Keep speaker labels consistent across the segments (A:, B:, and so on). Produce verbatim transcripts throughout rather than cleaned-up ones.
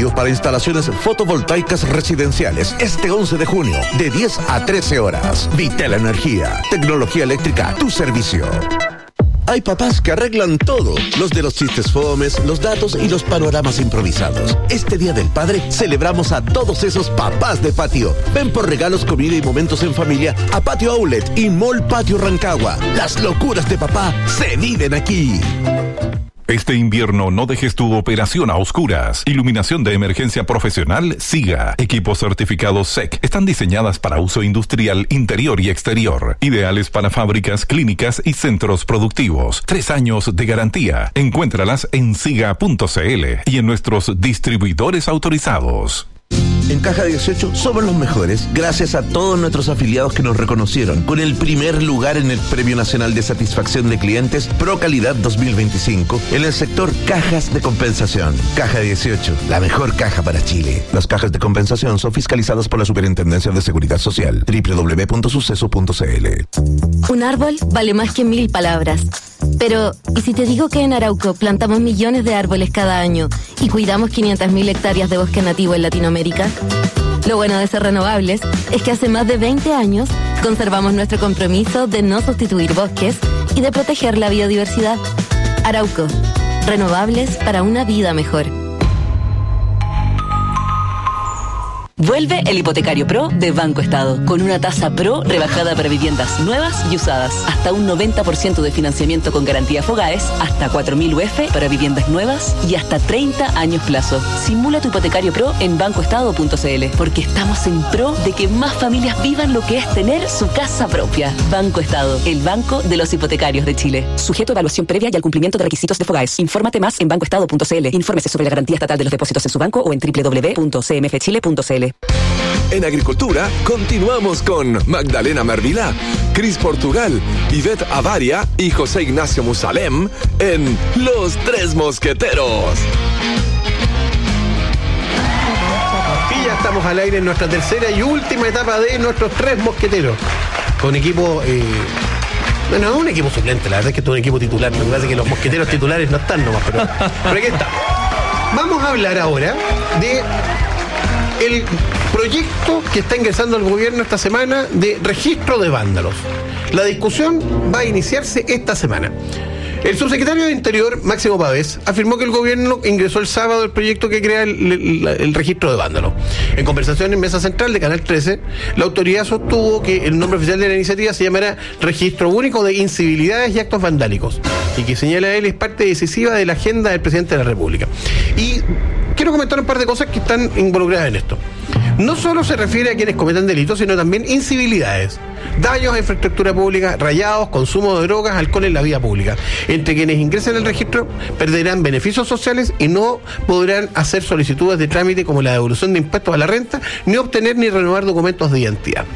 A: Estudio para instalaciones fotovoltaicas residenciales este once de junio, de diez a trece horas. Vitel Energía, tecnología eléctrica a tu servicio. Hay papás que arreglan todo, los de los chistes fomes, los datos y los panoramas improvisados. Este Día del Padre celebramos a todos esos papás de patio. Ven por regalos, comida y momentos en familia a Patio Outlet y Mall Patio Rancagua. Las locuras de papá se viven aquí.
B: Este invierno no dejes tu operación a oscuras. Iluminación de emergencia profesional SIGA. Equipos certificados S E C. Están diseñadas para uso industrial interior y exterior. Ideales para fábricas, clínicas y centros productivos. Tres años de garantía. Encuéntralas en siga punto cl y en nuestros distribuidores autorizados.
A: En Caja dieciocho somos los mejores gracias a todos nuestros afiliados que nos reconocieron con el primer lugar en el Premio Nacional de Satisfacción de Clientes Pro Calidad dos mil veinticinco en el sector cajas de compensación. Caja dieciocho, la mejor caja para Chile. Las cajas de compensación son fiscalizadas por la Superintendencia de Seguridad Social. doble u doble u doble u punto suceso punto cl.
C: Un árbol vale más que mil palabras. Pero, ¿y si te digo que en Arauco plantamos millones de árboles cada año y cuidamos quinientas mil hectáreas de bosque nativo en Latinoamérica? Lo bueno de ser renovables es que hace más de veinte años conservamos nuestro compromiso de no sustituir bosques y de proteger la biodiversidad. Arauco, renovables para una vida mejor.
D: Vuelve el Hipotecario Pro de Banco Estado, con una tasa Pro rebajada para viviendas nuevas y usadas, hasta un noventa por ciento de financiamiento con garantía Fogaes, hasta cuatro mil U F para viviendas nuevas y hasta treinta años plazo. Simula tu Hipotecario Pro en banco estado punto cl, porque estamos en pro de que más familias vivan lo que es tener su casa propia. Banco Estado, el banco de los hipotecarios de Chile. Sujeto a evaluación previa y al cumplimiento de requisitos de Fogaes. Infórmate más en banco estado punto cl. Infórmese sobre la garantía estatal de los depósitos en su banco o en doble u doble u doble u punto c m f chile punto c l.
E: En agricultura, continuamos con Magdalena Mervilá, Cris Portugal, Ivette Avaria y José Ignacio Musalem en Los Tres Mosqueteros.
F: Y ya estamos al aire en nuestra tercera y última etapa de nuestros Tres Mosqueteros. Con equipo... Eh... Bueno, no un equipo suplente, la verdad es que es un equipo titular. Me parece que los mosqueteros titulares no están nomás, pero, pero aquí estamos. Vamos a hablar ahora de el proyecto que está ingresando al gobierno esta semana de registro de vándalos. La discusión va a iniciarse esta semana. El subsecretario de Interior, Máximo Pavés, afirmó que el gobierno ingresó el sábado el proyecto que crea el, el, el registro de vándalos. En conversación en Mesa Central de Canal trece, la autoridad sostuvo que el nombre oficial de la iniciativa se llamará Registro Único de Incivilidades y Actos Vandálicos, y que señala él es parte decisiva de la agenda del presidente de la República. Y quiero comentar un par de cosas que están involucradas en esto. No solo se refiere a quienes cometan delitos, sino también incivilidades, daños a infraestructura pública, rayados, consumo de drogas, alcohol en la vía pública. Entre quienes ingresen al registro perderán beneficios sociales y no podrán hacer solicitudes de trámite como la devolución de impuestos a la renta, ni obtener ni renovar documentos de identidad.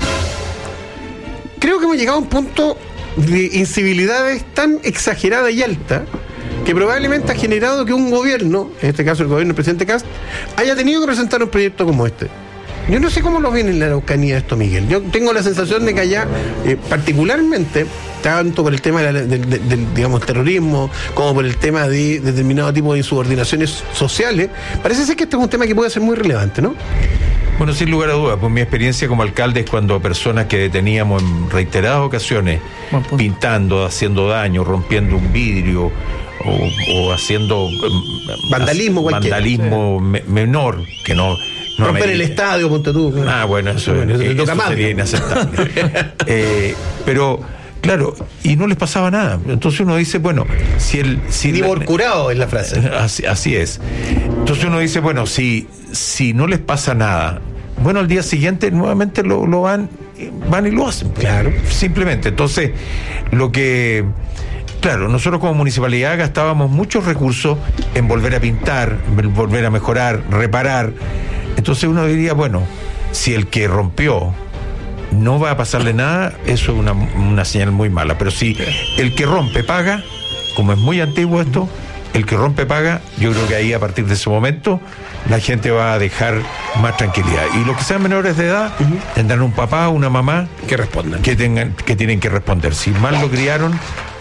F: Creo que hemos llegado a un punto de incivilidades tan exagerada y alta que probablemente ha generado que un gobierno, en este caso el gobierno del presidente Kast, haya tenido que presentar un proyecto como este. Yo no sé cómo lo viene en la Araucanía esto, Miguel. Yo tengo la sensación de que allá, eh, particularmente, tanto por el tema del, del, del, digamos, terrorismo, como por el tema de determinado tipo de insubordinaciones sociales, parece ser que este es un tema que puede ser muy relevante, ¿no?
G: Bueno, sin lugar a dudas, pues mi experiencia como alcalde es cuando personas que deteníamos en reiteradas ocasiones, bueno, pues, pintando, haciendo daño, rompiendo un vidrio, o, o haciendo
F: vandalismo,
G: as, vandalismo me, menor, que no... no
F: romper amerita. El estadio, ponte tú.
G: Ah, bueno, eso,
F: bueno, eso,
G: eh,
F: eso
G: eso sería inaceptable. eh, pero... Claro, y no les pasaba nada. Entonces uno dice, bueno, si el... Si
F: Ni por curado es la frase.
G: Así, así es. Entonces uno dice, bueno, si, si no les pasa nada, bueno, al día siguiente nuevamente lo, lo van, van y lo hacen.
F: Claro.
G: Simplemente. Entonces, lo que... Claro, nosotros como municipalidad gastábamos muchos recursos en volver a pintar, en volver a mejorar, reparar. Entonces uno diría, bueno, si el que rompió no va a pasarle nada, eso es una, una señal muy mala. Pero si el que rompe paga, como es muy antiguo esto, el que rompe paga, yo creo que ahí a partir de ese momento la gente va a dejar más tranquilidad. Y los que sean menores de edad uh-huh. tendrán un papá, una mamá
F: que respondan,
G: que tengan, que tienen que responder. Si mal lo criaron,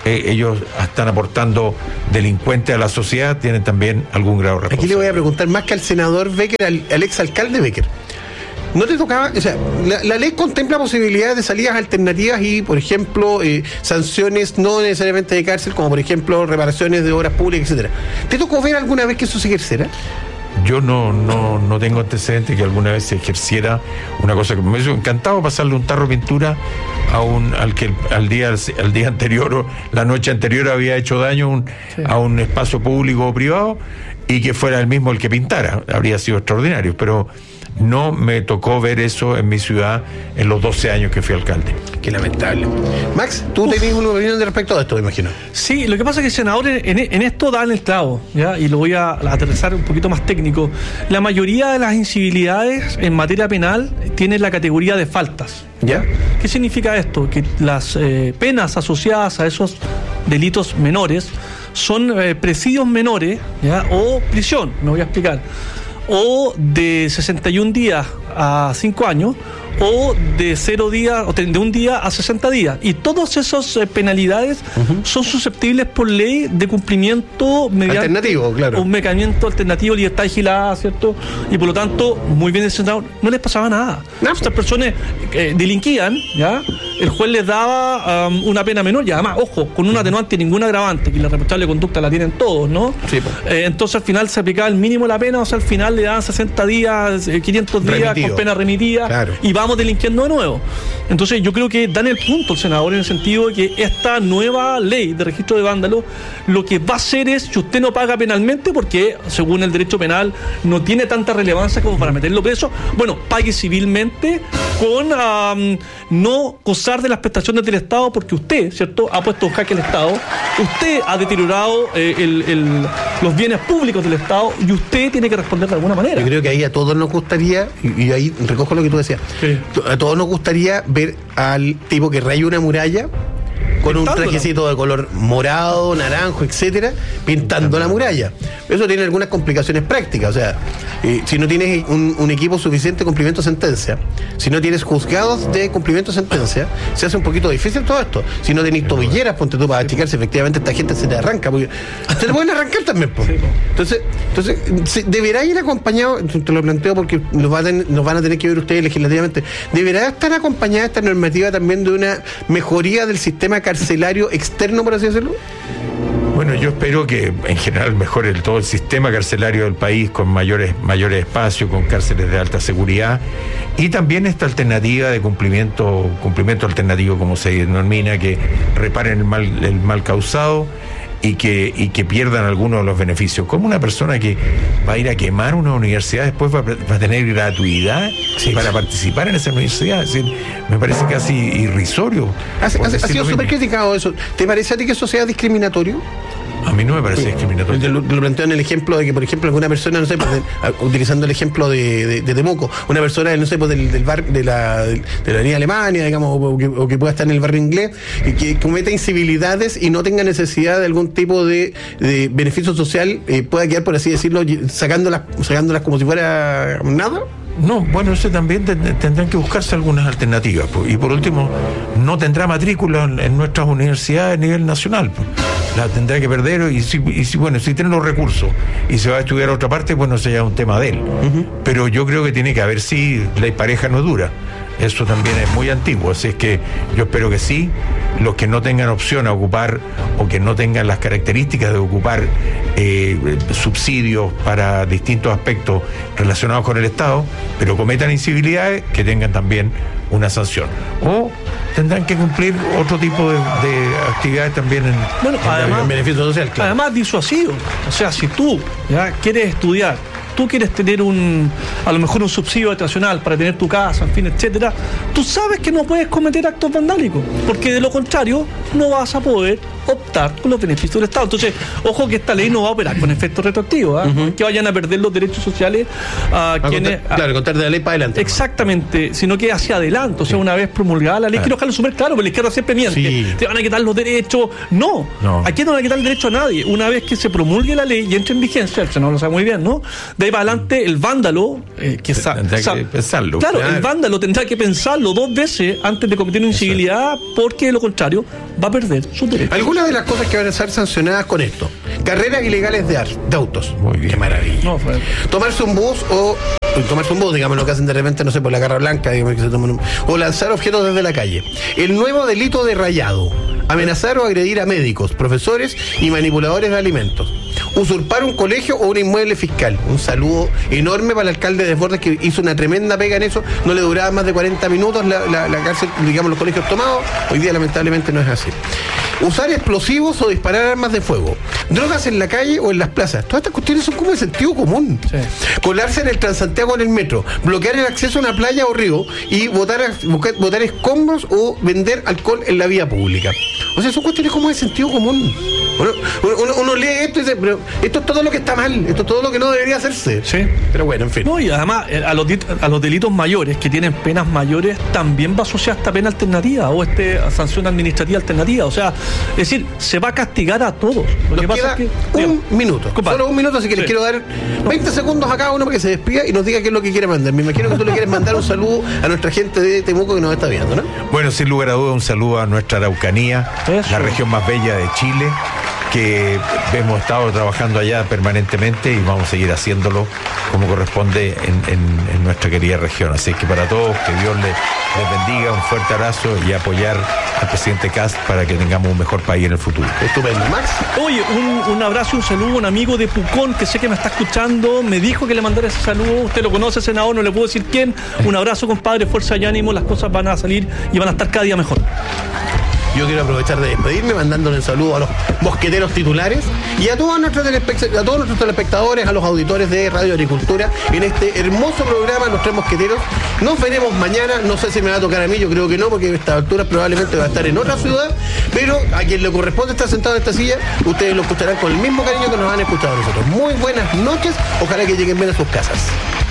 G: eh, ellos están aportando delincuentes a la sociedad, tienen también algún grado de responsabilidad.
F: Aquí le voy a preguntar más que al senador Becker, al, al exalcalde Becker. ¿No te tocaba? O sea, la, la ley contempla posibilidades de salidas alternativas y, por ejemplo, eh, sanciones no necesariamente de cárcel, como por ejemplo reparaciones de obras públicas, etcétera. ¿Te tocó ver alguna vez que eso se ejerciera?
G: Yo no, no, no tengo antecedentes que alguna vez se ejerciera una cosa que me hubiese encantado pasarle un tarro de pintura a un al que al día al día anterior o la noche anterior había hecho daño un, sí. a un espacio público o privado, y que fuera el mismo el que pintara. Habría sido extraordinario, pero no me tocó ver eso en mi ciudad en los doce años que fui alcalde.
F: Qué lamentable. Max, tú tenés una opinión de respecto a esto, me imagino.
H: Sí, lo que pasa es que el senador en, en esto da en el clavo, ¿ya? Y lo voy a aterrizar un poquito más técnico. La mayoría de las incivilidades en materia penal tienen la categoría de faltas.
F: ¿Ya?
H: ¿Qué significa esto? Que las eh, penas asociadas a esos delitos menores son eh, presidios menores, ¿ya? O prisión, me voy a explicar. O de sesenta y un días a cinco años, o de cero días, o de un día a sesenta días. Y todas esas eh, penalidades uh-huh. son susceptibles por ley de cumplimiento mediante
F: alternativo, claro.
H: un mecanismo alternativo, libertad vigilada, ¿cierto? Y por lo tanto, muy bien senado, no les pasaba nada. No. Estas personas eh, delinquían, ¿ya? El juez les daba um, una pena menor, y además, ojo, con un atenuante y ningún agravante, que la reprochable conducta la tienen todos, ¿no?
F: Sí, pues.
H: eh, entonces al final se aplicaba el mínimo de la pena, o sea, al final le daban sesenta días, eh, quinientos días remitido. Con pena remitida, claro. Y vamos delinquiendo de nuevo. Entonces yo creo que dan el punto el senador en el sentido de que esta nueva ley de registro de vándalos lo que va a hacer es, si usted no paga penalmente, porque según el derecho penal no tiene tanta relevancia como para meterlo preso, bueno, pague civilmente con um, no gozar de las prestaciones del Estado, porque usted, ¿cierto?, ha puesto en jaque el Estado, usted ha deteriorado eh, el, el, los bienes públicos del Estado, y usted tiene que responder de alguna manera.
F: Yo creo que ahí a todos nos gustaría, y, y ahí recojo lo que tú decías, sí. A todos nos gustaría ver al tipo que raya una muralla con un trajecito de color morado, naranjo, etcétera, pintando la muralla. Eso tiene algunas complicaciones prácticas. O sea, eh, si no tienes un, un equipo suficiente de cumplimiento de sentencia, si no tienes juzgados de cumplimiento de sentencia, se hace un poquito difícil todo esto. Si no tenés tobilleras, ponte tú para checar si efectivamente esta gente se te arranca, porque se te pueden arrancar también, pues. Entonces, entonces se, deberá ir acompañado, te lo planteo porque nos, va a ten, nos van a tener que ver ustedes legislativamente, deberá estar acompañada esta normativa también de una mejoría del sistema carcelario externo, por así decirlo.
G: Bueno, yo espero que en general mejore el, todo el sistema carcelario del país, con mayores mayores espacios, con cárceles de alta seguridad, y también esta alternativa de cumplimiento cumplimiento alternativo, como se denomina, que reparen el mal el mal causado y que y que pierdan algunos de los beneficios. Como una persona que va a ir a quemar una universidad después va a, va a tener gratuidad sí, para sí. participar en esa universidad. Es decir, me parece casi irrisorio.
F: Hace, hace, ha sido súper criticado eso. ¿Te parece a ti que eso sea discriminatorio?
G: A mí no me parece sí. discriminatorio.
F: Lo, lo planteo en el ejemplo de que, por ejemplo, alguna persona, no sé, pues, de, utilizando el ejemplo de, de, de Temuco, una persona, no sé, pues, del, del bar, de la, de la avenida Alemania, digamos, o que, o que pueda estar en el barrio inglés, y que cometa incivilidades y no tenga necesidad de algún tipo de, de beneficio social, eh, pueda quedar, por así decirlo, sacándolas, sacándolas como si fuera nada.
G: No, bueno, eso también tendrán que buscarse algunas alternativas. Pues. Y por último, no tendrá matrícula en, en nuestras universidades a nivel nacional. Pues. La tendrá que perder, y si, y si bueno, si tiene los recursos y se va a estudiar a otra parte, bueno, sería un tema de él. Uh-huh. Pero yo creo que tiene que haber, sí, ley pareja no dura. Eso también es muy antiguo, así es que yo espero que sí, los que no tengan opción a ocupar o que no tengan las características de ocupar eh, subsidios para distintos aspectos relacionados con el Estado, pero cometan incivilidades, que tengan también una sanción. O tendrán que cumplir otro tipo de, de actividades también en,
H: bueno,
G: en
H: además,
G: el beneficio social. Claro.
H: Además disuasivo. O sea, si tú ya quieres estudiar, tú quieres tener un, a lo mejor un subsidio habitacional para tener tu casa, en fin, etcétera, tú sabes que no puedes cometer actos vandálicos, porque de lo contrario no vas a poder optar con los beneficios del Estado. Entonces, ojo que esta ley no va a operar con efectos retroactivos, ¿eh? Uh-huh. Que vayan a perder los derechos sociales a, a quienes...
F: Contar, claro, contar de la ley para adelante.
H: Exactamente, sino que hacia adelante, o sea, sí. Una vez promulgada la ley, claro. Quiero dejarlo súper claro, porque la izquierda siempre miente, sí. Te van a quitar los derechos. No, no, aquí no van a quitar el derecho a nadie. Una vez que se promulgue la ley y entre en vigencia, el Senado lo sabe muy bien, ¿no? De ahí para adelante, el vándalo eh, que, sa-
G: tendrá
H: o sea,
G: que pensarlo.
H: Claro,
G: claro,
H: el vándalo tendrá que pensarlo dos veces antes de cometer una incivilidad, porque de lo contrario va a perder sus derechos.
F: Algunas de las cosas que van a ser sancionadas con esto: carreras ilegales de, ar- de autos.
G: Muy bien.
F: Qué maravilla.
H: No, fue...
F: Tomarse un bus o tomarse un bus, digamos, lo que hacen de repente, no sé, por la Garra Blanca, digamos, que se toman un, o lanzar objetos desde la calle. El nuevo delito de rayado: amenazar o agredir a médicos, profesores y manipuladores de alimentos. Usurpar un colegio o un inmueble fiscal. Un saludo enorme para el alcalde de Desbordes, que hizo una tremenda pega en eso. No le duraba más de cuarenta minutos la, la, la cárcel, digamos, los colegios tomados. Hoy día lamentablemente no es así. Usar explosivos o disparar armas de fuego. Drogas en la calle o en las plazas. Todas estas cuestiones son como de sentido común.
H: Sí.
F: Colarse en el Transantiago en el metro. Bloquear el acceso a una playa o río. Y botar, botar escombros o vender alcohol en la vía pública. O sea, son cuestiones como de sentido común. Uno, uno, uno lee esto y dice, pero esto es todo lo que está mal, esto es todo lo que no debería hacerse.
H: Sí.
F: Pero bueno, en fin.
H: No, y además a los, a los delitos mayores, que tienen penas mayores, también va asociada esta pena alternativa o esta sanción administrativa alternativa. O sea, es decir, se va a castigar a todos. Lo
F: Nos
H: que pasa
F: queda
H: es que,
F: un
H: digamos,
F: minuto,
H: compadre.
F: solo un minuto, así que
H: Sí.
F: les quiero dar veinte segundos a cada uno para que se despida y nos diga qué es lo que quiere mandar. Me imagino que tú le quieres mandar un saludo a nuestra gente de Temuco que nos está viendo, ¿no?
G: Bueno, sin lugar a dudas, un saludo a nuestra Araucanía,
H: Eso.
G: la región más bella de Chile, que hemos estado trabajando allá permanentemente y vamos a seguir haciéndolo como corresponde en, en, en nuestra querida región. Así que para todos, que Dios les, les bendiga, un fuerte abrazo y apoyar al presidente Kast para que tengamos un mejor país en el futuro.
F: Estupendo. Max.
H: Oye, un, un abrazo y un saludo a un amigo de Pucón que sé que me está escuchando, me dijo que le mandara ese saludo. Usted lo conoce, senador, no le puedo decir quién. Un abrazo, compadre, fuerza y ánimo, las cosas van a salir y van a estar cada día mejor.
F: Yo quiero aprovechar de despedirme mandándole un saludo a los mosqueteros titulares y a todos nuestros telespect- a todos nuestros telespectadores, a los auditores de Radio Agricultura en este hermoso programa Los Tres Mosqueteros. Nos veremos mañana, no sé si me va a tocar a mí, yo creo que no, porque a esta altura probablemente va a estar en otra ciudad, pero a quien le corresponde estar sentado en esta silla, ustedes lo escucharán con el mismo cariño que nos han escuchado a nosotros. Muy buenas noches, ojalá que lleguen bien a sus casas.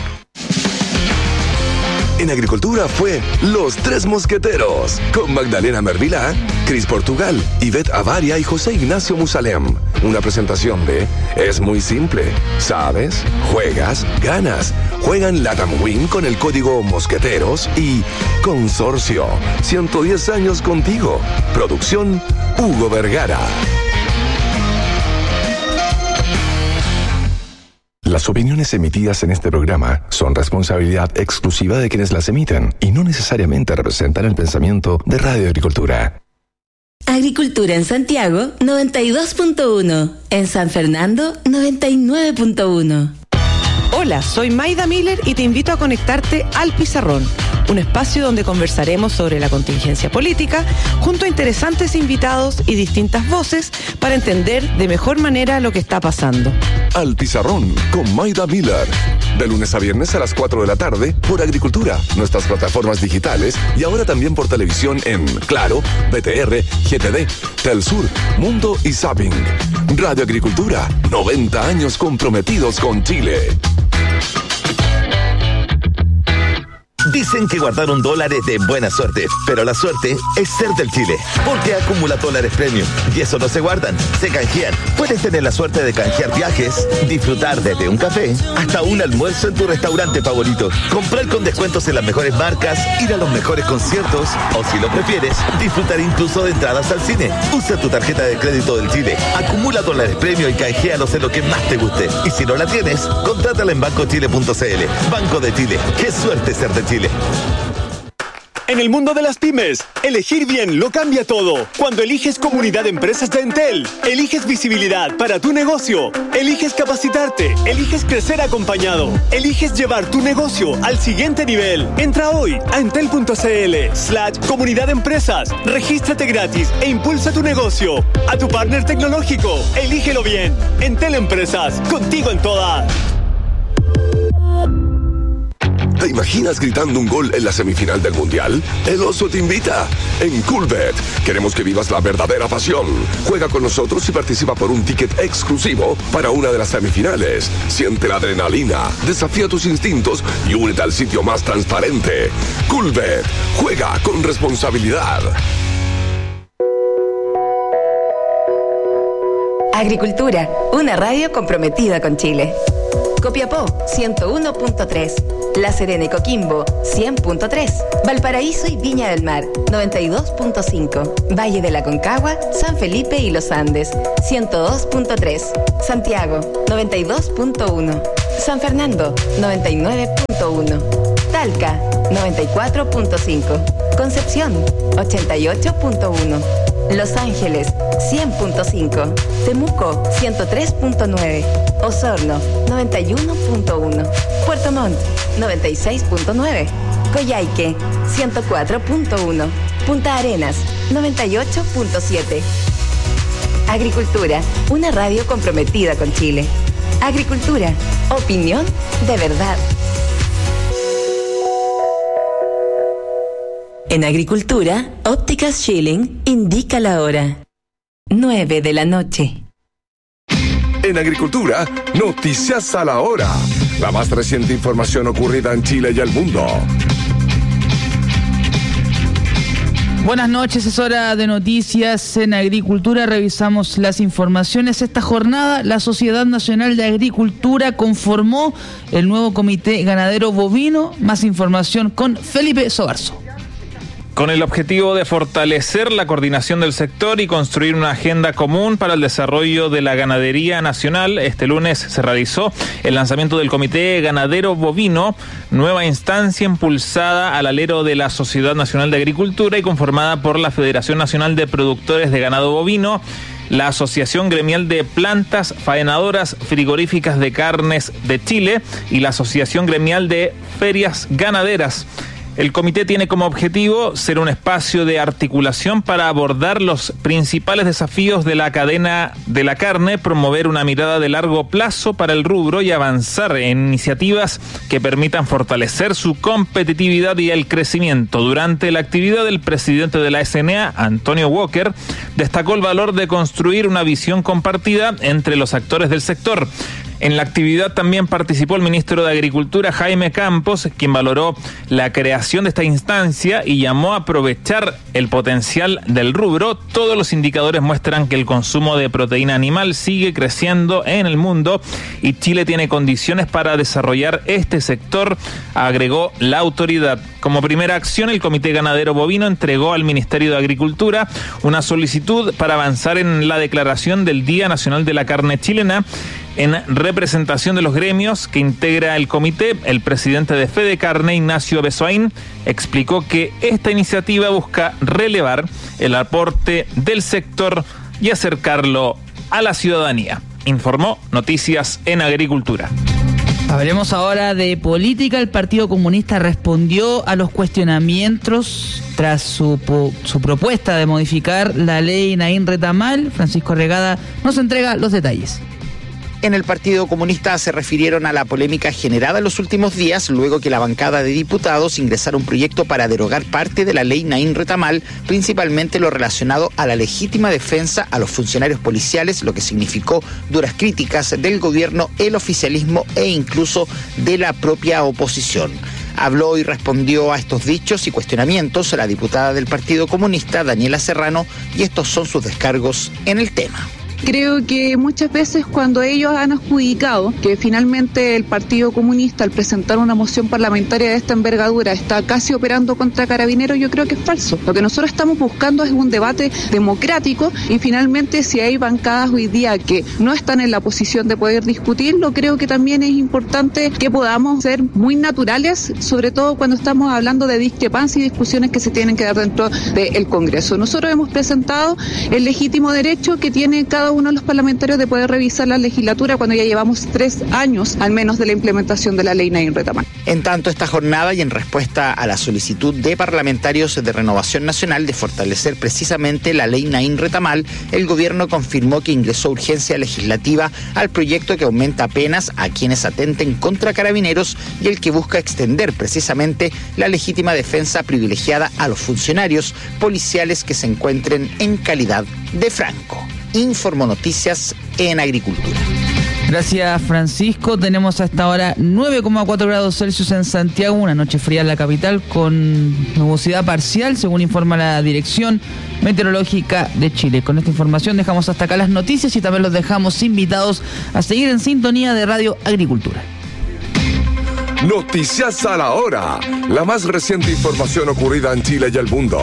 E: En Agricultura fue Los Tres Mosqueteros, con Magdalena Mervilá, Cris Portugal, Ivette Avaria y José Ignacio Musalem. Una presentación de Es muy simple. ¿Sabes? Juegas, ganas. Juegan Latam Win con el código Mosqueteros y Consorcio. ciento diez años contigo. Producción Hugo Vergara. Las opiniones emitidas en este programa son responsabilidad exclusiva de quienes las emiten y no necesariamente representan el pensamiento de Radio Agricultura.
I: Agricultura en Santiago, noventa y dos punto uno. En San Fernando, noventa y nueve punto uno.
J: Hola, soy Maida Miller y te invito a conectarte al Pizarrón, un espacio donde conversaremos sobre la contingencia política junto a interesantes invitados y distintas voces para entender de mejor manera lo que está pasando.
E: Al Pizarrón con Maida Miller. De lunes a viernes a las cuatro de la tarde por Agricultura, nuestras plataformas digitales y ahora también por televisión en Claro, B T R, G T D, Telsur, Mundo y Zapping. Radio Agricultura, noventa años comprometidos con Chile.
K: Dicen que guardaron dólares de buena suerte, pero la suerte es ser del Chile, porque acumula dólares premium y eso no se guardan, se canjean. Puedes tener la suerte de canjear viajes, disfrutar desde un café hasta un almuerzo en tu restaurante favorito, comprar con descuentos en las mejores marcas, ir a los mejores conciertos o, si lo prefieres, disfrutar incluso de entradas al cine. Usa tu tarjeta de crédito del Chile, acumula dólares premium y canjealos en lo que más te guste. Y si no la tienes, contrátala en banco chile punto c l. Banco de Chile, qué suerte ser de Chile.
L: En el mundo de las pymes, elegir bien lo cambia todo. Cuando eliges Comunidad de Empresas de Entel, eliges visibilidad para tu negocio, eliges capacitarte, eliges crecer acompañado, eliges llevar tu negocio al siguiente nivel. Entra hoy a entel punto c l slash comunidad de empresas, regístrate gratis e impulsa tu negocio. A tu partner tecnológico, elígelo bien. Entel Empresas, contigo en todas.
E: ¿Te imaginas gritando un gol en la semifinal del Mundial? El Oso te invita. En Coolbet queremos que vivas la verdadera pasión. Juega con nosotros y participa por un ticket exclusivo para una de las semifinales. Siente la adrenalina, desafía tus instintos y únete al sitio más transparente. Coolbet. Juega con responsabilidad.
I: Agricultura, una radio comprometida con Chile. Copiapó, ciento uno punto tres. La Serena y Coquimbo, cien punto tres. Valparaíso y Viña del Mar, noventa y dos punto cinco. Valle de la Concagua, San Felipe y Los Andes, ciento dos punto tres. Santiago, noventa y dos punto uno. San Fernando, noventa y nueve punto uno. Talca, noventa y cuatro punto cinco. Concepción, ochenta y ocho punto uno. Los Ángeles, cien punto cinco. Temuco, ciento tres punto nueve. Osorno, noventa y uno punto uno. Puerto Montt, noventa y seis punto nueve. Coyhaique, ciento cuatro punto uno. Punta Arenas, noventa y ocho punto siete. Agricultura, una radio comprometida con Chile. Agricultura, opinión de verdad. En Agricultura, Ópticas Schilling indica la hora. nueve de la noche.
E: En Agricultura, noticias a la hora. La más reciente información ocurrida en Chile y el mundo.
M: Buenas noches, es hora de noticias en Agricultura. Revisamos las informaciones. Esta jornada, la Sociedad Nacional de Agricultura conformó el nuevo Comité Ganadero Bovino. Más información con Felipe Sobarzo.
N: Con el objetivo de fortalecer la coordinación del sector y construir una agenda común para el desarrollo de la ganadería nacional, este lunes se realizó el lanzamiento del Comité Ganadero Bovino, nueva instancia impulsada al alero de la Sociedad Nacional de Agricultura y conformada por la Federación Nacional de Productores de Ganado Bovino, la Asociación Gremial de Plantas Faenadoras Frigoríficas de Carnes de Chile y la Asociación Gremial de Ferias Ganaderas. El comité tiene como objetivo ser un espacio de articulación para abordar los principales desafíos de la cadena de la carne, promover una mirada de largo plazo para el rubro y avanzar en iniciativas que permitan fortalecer su competitividad y el crecimiento. Durante la actividad, el presidente de la S N A, Antonio Walker, destacó el valor de construir una visión compartida entre los actores del sector. En la actividad también participó el ministro de Agricultura, Jaime Campos, quien valoró la creación de esta instancia y llamó a aprovechar el potencial del rubro. Todos los indicadores muestran que el consumo de proteína animal sigue creciendo en el mundo y Chile tiene condiciones para desarrollar este sector, agregó la autoridad. Como primera acción, el Comité Ganadero Bovino entregó al Ministerio de Agricultura una solicitud para avanzar en la declaración del Día Nacional de la Carne Chilena. En representación de los gremios que integra el comité, el presidente de Fede Carne, Ignacio Besoain, explicó que esta iniciativa busca relevar el aporte del sector y acercarlo a la ciudadanía. Informó Noticias en Agricultura.
M: Hablemos ahora de política. El Partido Comunista respondió a los cuestionamientos tras su, su propuesta de modificar la ley Naín Retamal. Francisco Regada nos entrega los detalles.
O: En el Partido Comunista se refirieron a la polémica generada en los últimos días luego que la bancada de diputados ingresara un proyecto para derogar parte de la ley Naín Retamal, principalmente lo relacionado a la legítima defensa a los funcionarios policiales, lo que significó duras críticas del gobierno, el oficialismo e incluso de la propia oposición. Habló y respondió a estos dichos y cuestionamientos la diputada del Partido Comunista, Daniela Serrano, y estos son sus descargos en el tema.
P: Creo que muchas veces cuando ellos han adjudicado que finalmente el Partido Comunista al presentar una moción parlamentaria de esta envergadura está casi operando contra Carabineros, yo creo que es falso. Lo que nosotros estamos buscando es un debate democrático y finalmente si hay bancadas hoy día que no están en la posición de poder discutirlo, creo que también es importante que podamos ser muy naturales, sobre todo cuando estamos hablando de discrepancias y discusiones que se tienen que dar dentro del Congreso. Nosotros hemos presentado el legítimo derecho que tiene cada uno de los parlamentarios de poder revisar la legislatura cuando ya llevamos tres años al menos de la implementación de la ley Naín Retamal.
O: En tanto, esta jornada y en respuesta a la solicitud de parlamentarios de Renovación Nacional de fortalecer precisamente la ley Naín Retamal, el gobierno confirmó que ingresó urgencia legislativa al proyecto que aumenta penas a quienes atenten contra Carabineros y el que busca extender precisamente la legítima defensa privilegiada a los funcionarios policiales que se encuentren en calidad de franco. Informó Noticias en Agricultura.
M: Gracias, Francisco. Tenemos hasta ahora nueve coma cuatro grados Celsius en Santiago, una noche fría en la capital con nubosidad parcial, según informa la Dirección Meteorológica de Chile. Con esta información dejamos hasta acá las noticias y también los dejamos invitados a seguir en sintonía de Radio Agricultura.
E: Noticias a la Hora. La más reciente información ocurrida en Chile y el mundo.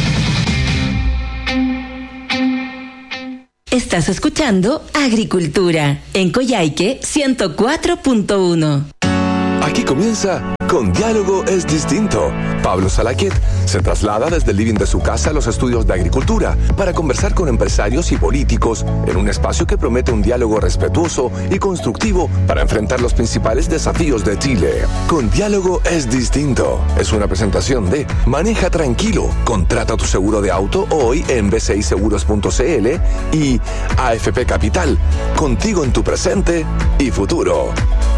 Q: Estás escuchando Agricultura en Coyhaique ciento cuatro punto uno.
E: Aquí comienza Con Diálogo es Distinto. Pablo Salaquet se traslada desde el living de su casa a los estudios de agricultura para conversar con empresarios y políticos en un espacio que promete un diálogo respetuoso y constructivo para enfrentar los principales desafíos de Chile. Con Diálogo es Distinto es una presentación de Maneja Tranquilo, contrata tu seguro de auto hoy en b c i seguros punto c l y A F P Capital, contigo en tu presente y futuro.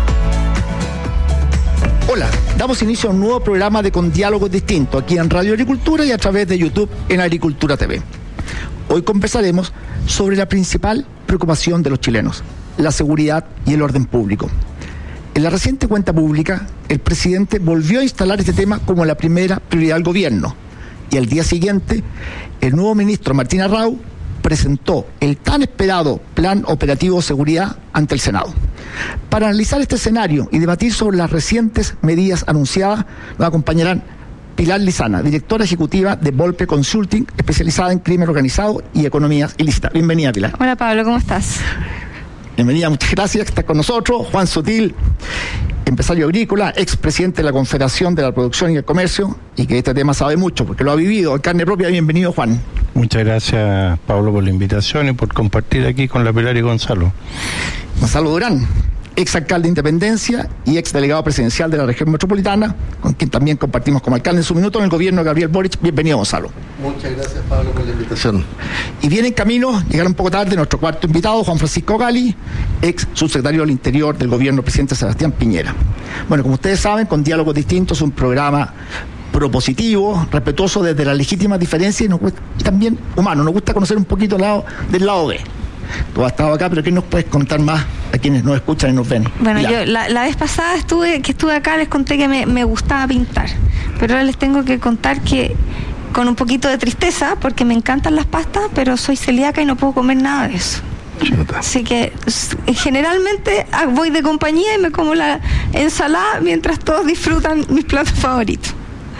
R: Hola, damos inicio a un nuevo programa de Con Diálogos Distintos aquí en Radio Agricultura y a través de YouTube en Agricultura T V. Hoy conversaremos sobre la principal preocupación de los chilenos, la seguridad y el orden público. En la reciente cuenta pública, el presidente volvió a instalar este tema como la primera prioridad del gobierno y al día siguiente, el nuevo ministro Martín Arrau presentó el tan esperado Plan Operativo de Seguridad ante el Senado. Para analizar este escenario y debatir sobre las recientes medidas anunciadas, nos acompañarán Pilar Lizana, directora ejecutiva de Volpe Consulting, especializada en crimen organizado y economía ilícita. Bienvenida, Pilar.
S: Hola, Pablo, ¿cómo estás?
R: Bienvenida, muchas gracias, que estás con nosotros. Juan Sutil, empresario agrícola, expresidente de la Confederación de la Producción y el Comercio, y que este tema sabe mucho, porque lo ha vivido en carne propia. Bienvenido, Juan.
T: Muchas gracias, Pablo, por la invitación y por compartir aquí con la Pilar y Gonzalo.
R: Gonzalo Durán, ex alcalde de Independencia y ex delegado presidencial de la región metropolitana, con quien también compartimos como alcalde en su minuto en el gobierno de Gabriel Boric. Bienvenido, Gonzalo.
U: Muchas gracias, Pablo, por la invitación.
R: Y viene en camino, llegaron un poco tarde, nuestro cuarto invitado, Juan Francisco Gali, ex subsecretario del Interior del gobierno del presidente Sebastián Piñera. Bueno, como ustedes saben, Con Diálogos Distintos es un programa propositivo, respetuoso desde las legítimas diferencias y, nos, y también humano. Nos gusta conocer un poquito el lado, del lado B. Tú has estado acá, pero ¿qué nos puedes contar más a quienes nos escuchan y nos ven?
S: Bueno, yo la, la vez pasada estuve que estuve acá les conté que me, me gustaba pintar, pero ahora les tengo que contar que con un poquito de tristeza, porque me encantan las pastas, pero soy celíaca y no puedo comer nada de eso. Chuta. Así que generalmente voy de compañía y me como la ensalada mientras todos disfrutan mis platos favoritos.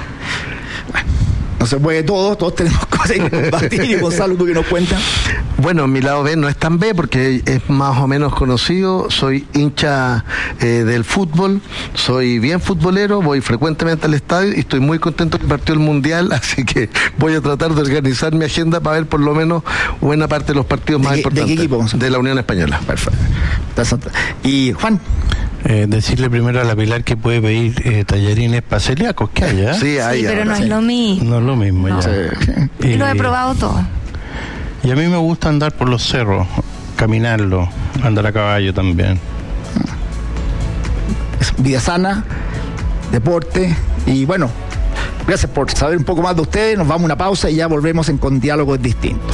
R: Bueno, no se puede todo, todos tenemos cosas que compartir. Y Gonzalo, ¿tú qué nos cuentas?
U: Bueno, mi lado B no es tan B porque es más o menos conocido. Soy hincha eh, del fútbol, soy bien futbolero, voy frecuentemente al estadio y estoy muy contento que partió el Mundial, así que voy a tratar de organizar mi agenda para ver por lo menos buena parte de los partidos más
R: qué,
U: importantes.
R: ¿De qué equipo?
U: De la Unión Española.
R: Perfecto. Y Juan.
T: Eh, decirle primero a la Pilar que puede pedir eh, tallarines para celíacos, ¿qué hay? ¿eh?
S: Sí, hay, sí, pero no sí. es lo mismo.
T: No es lo mismo, no. ya.
S: Sí. Yo lo he probado todo.
T: Y a mí me gusta andar por los cerros, caminarlo, andar a caballo también.
R: Vida sana, deporte y bueno, gracias por saber un poco más de ustedes. Nos vamos a una pausa y ya volvemos en Con Diálogos Distintos.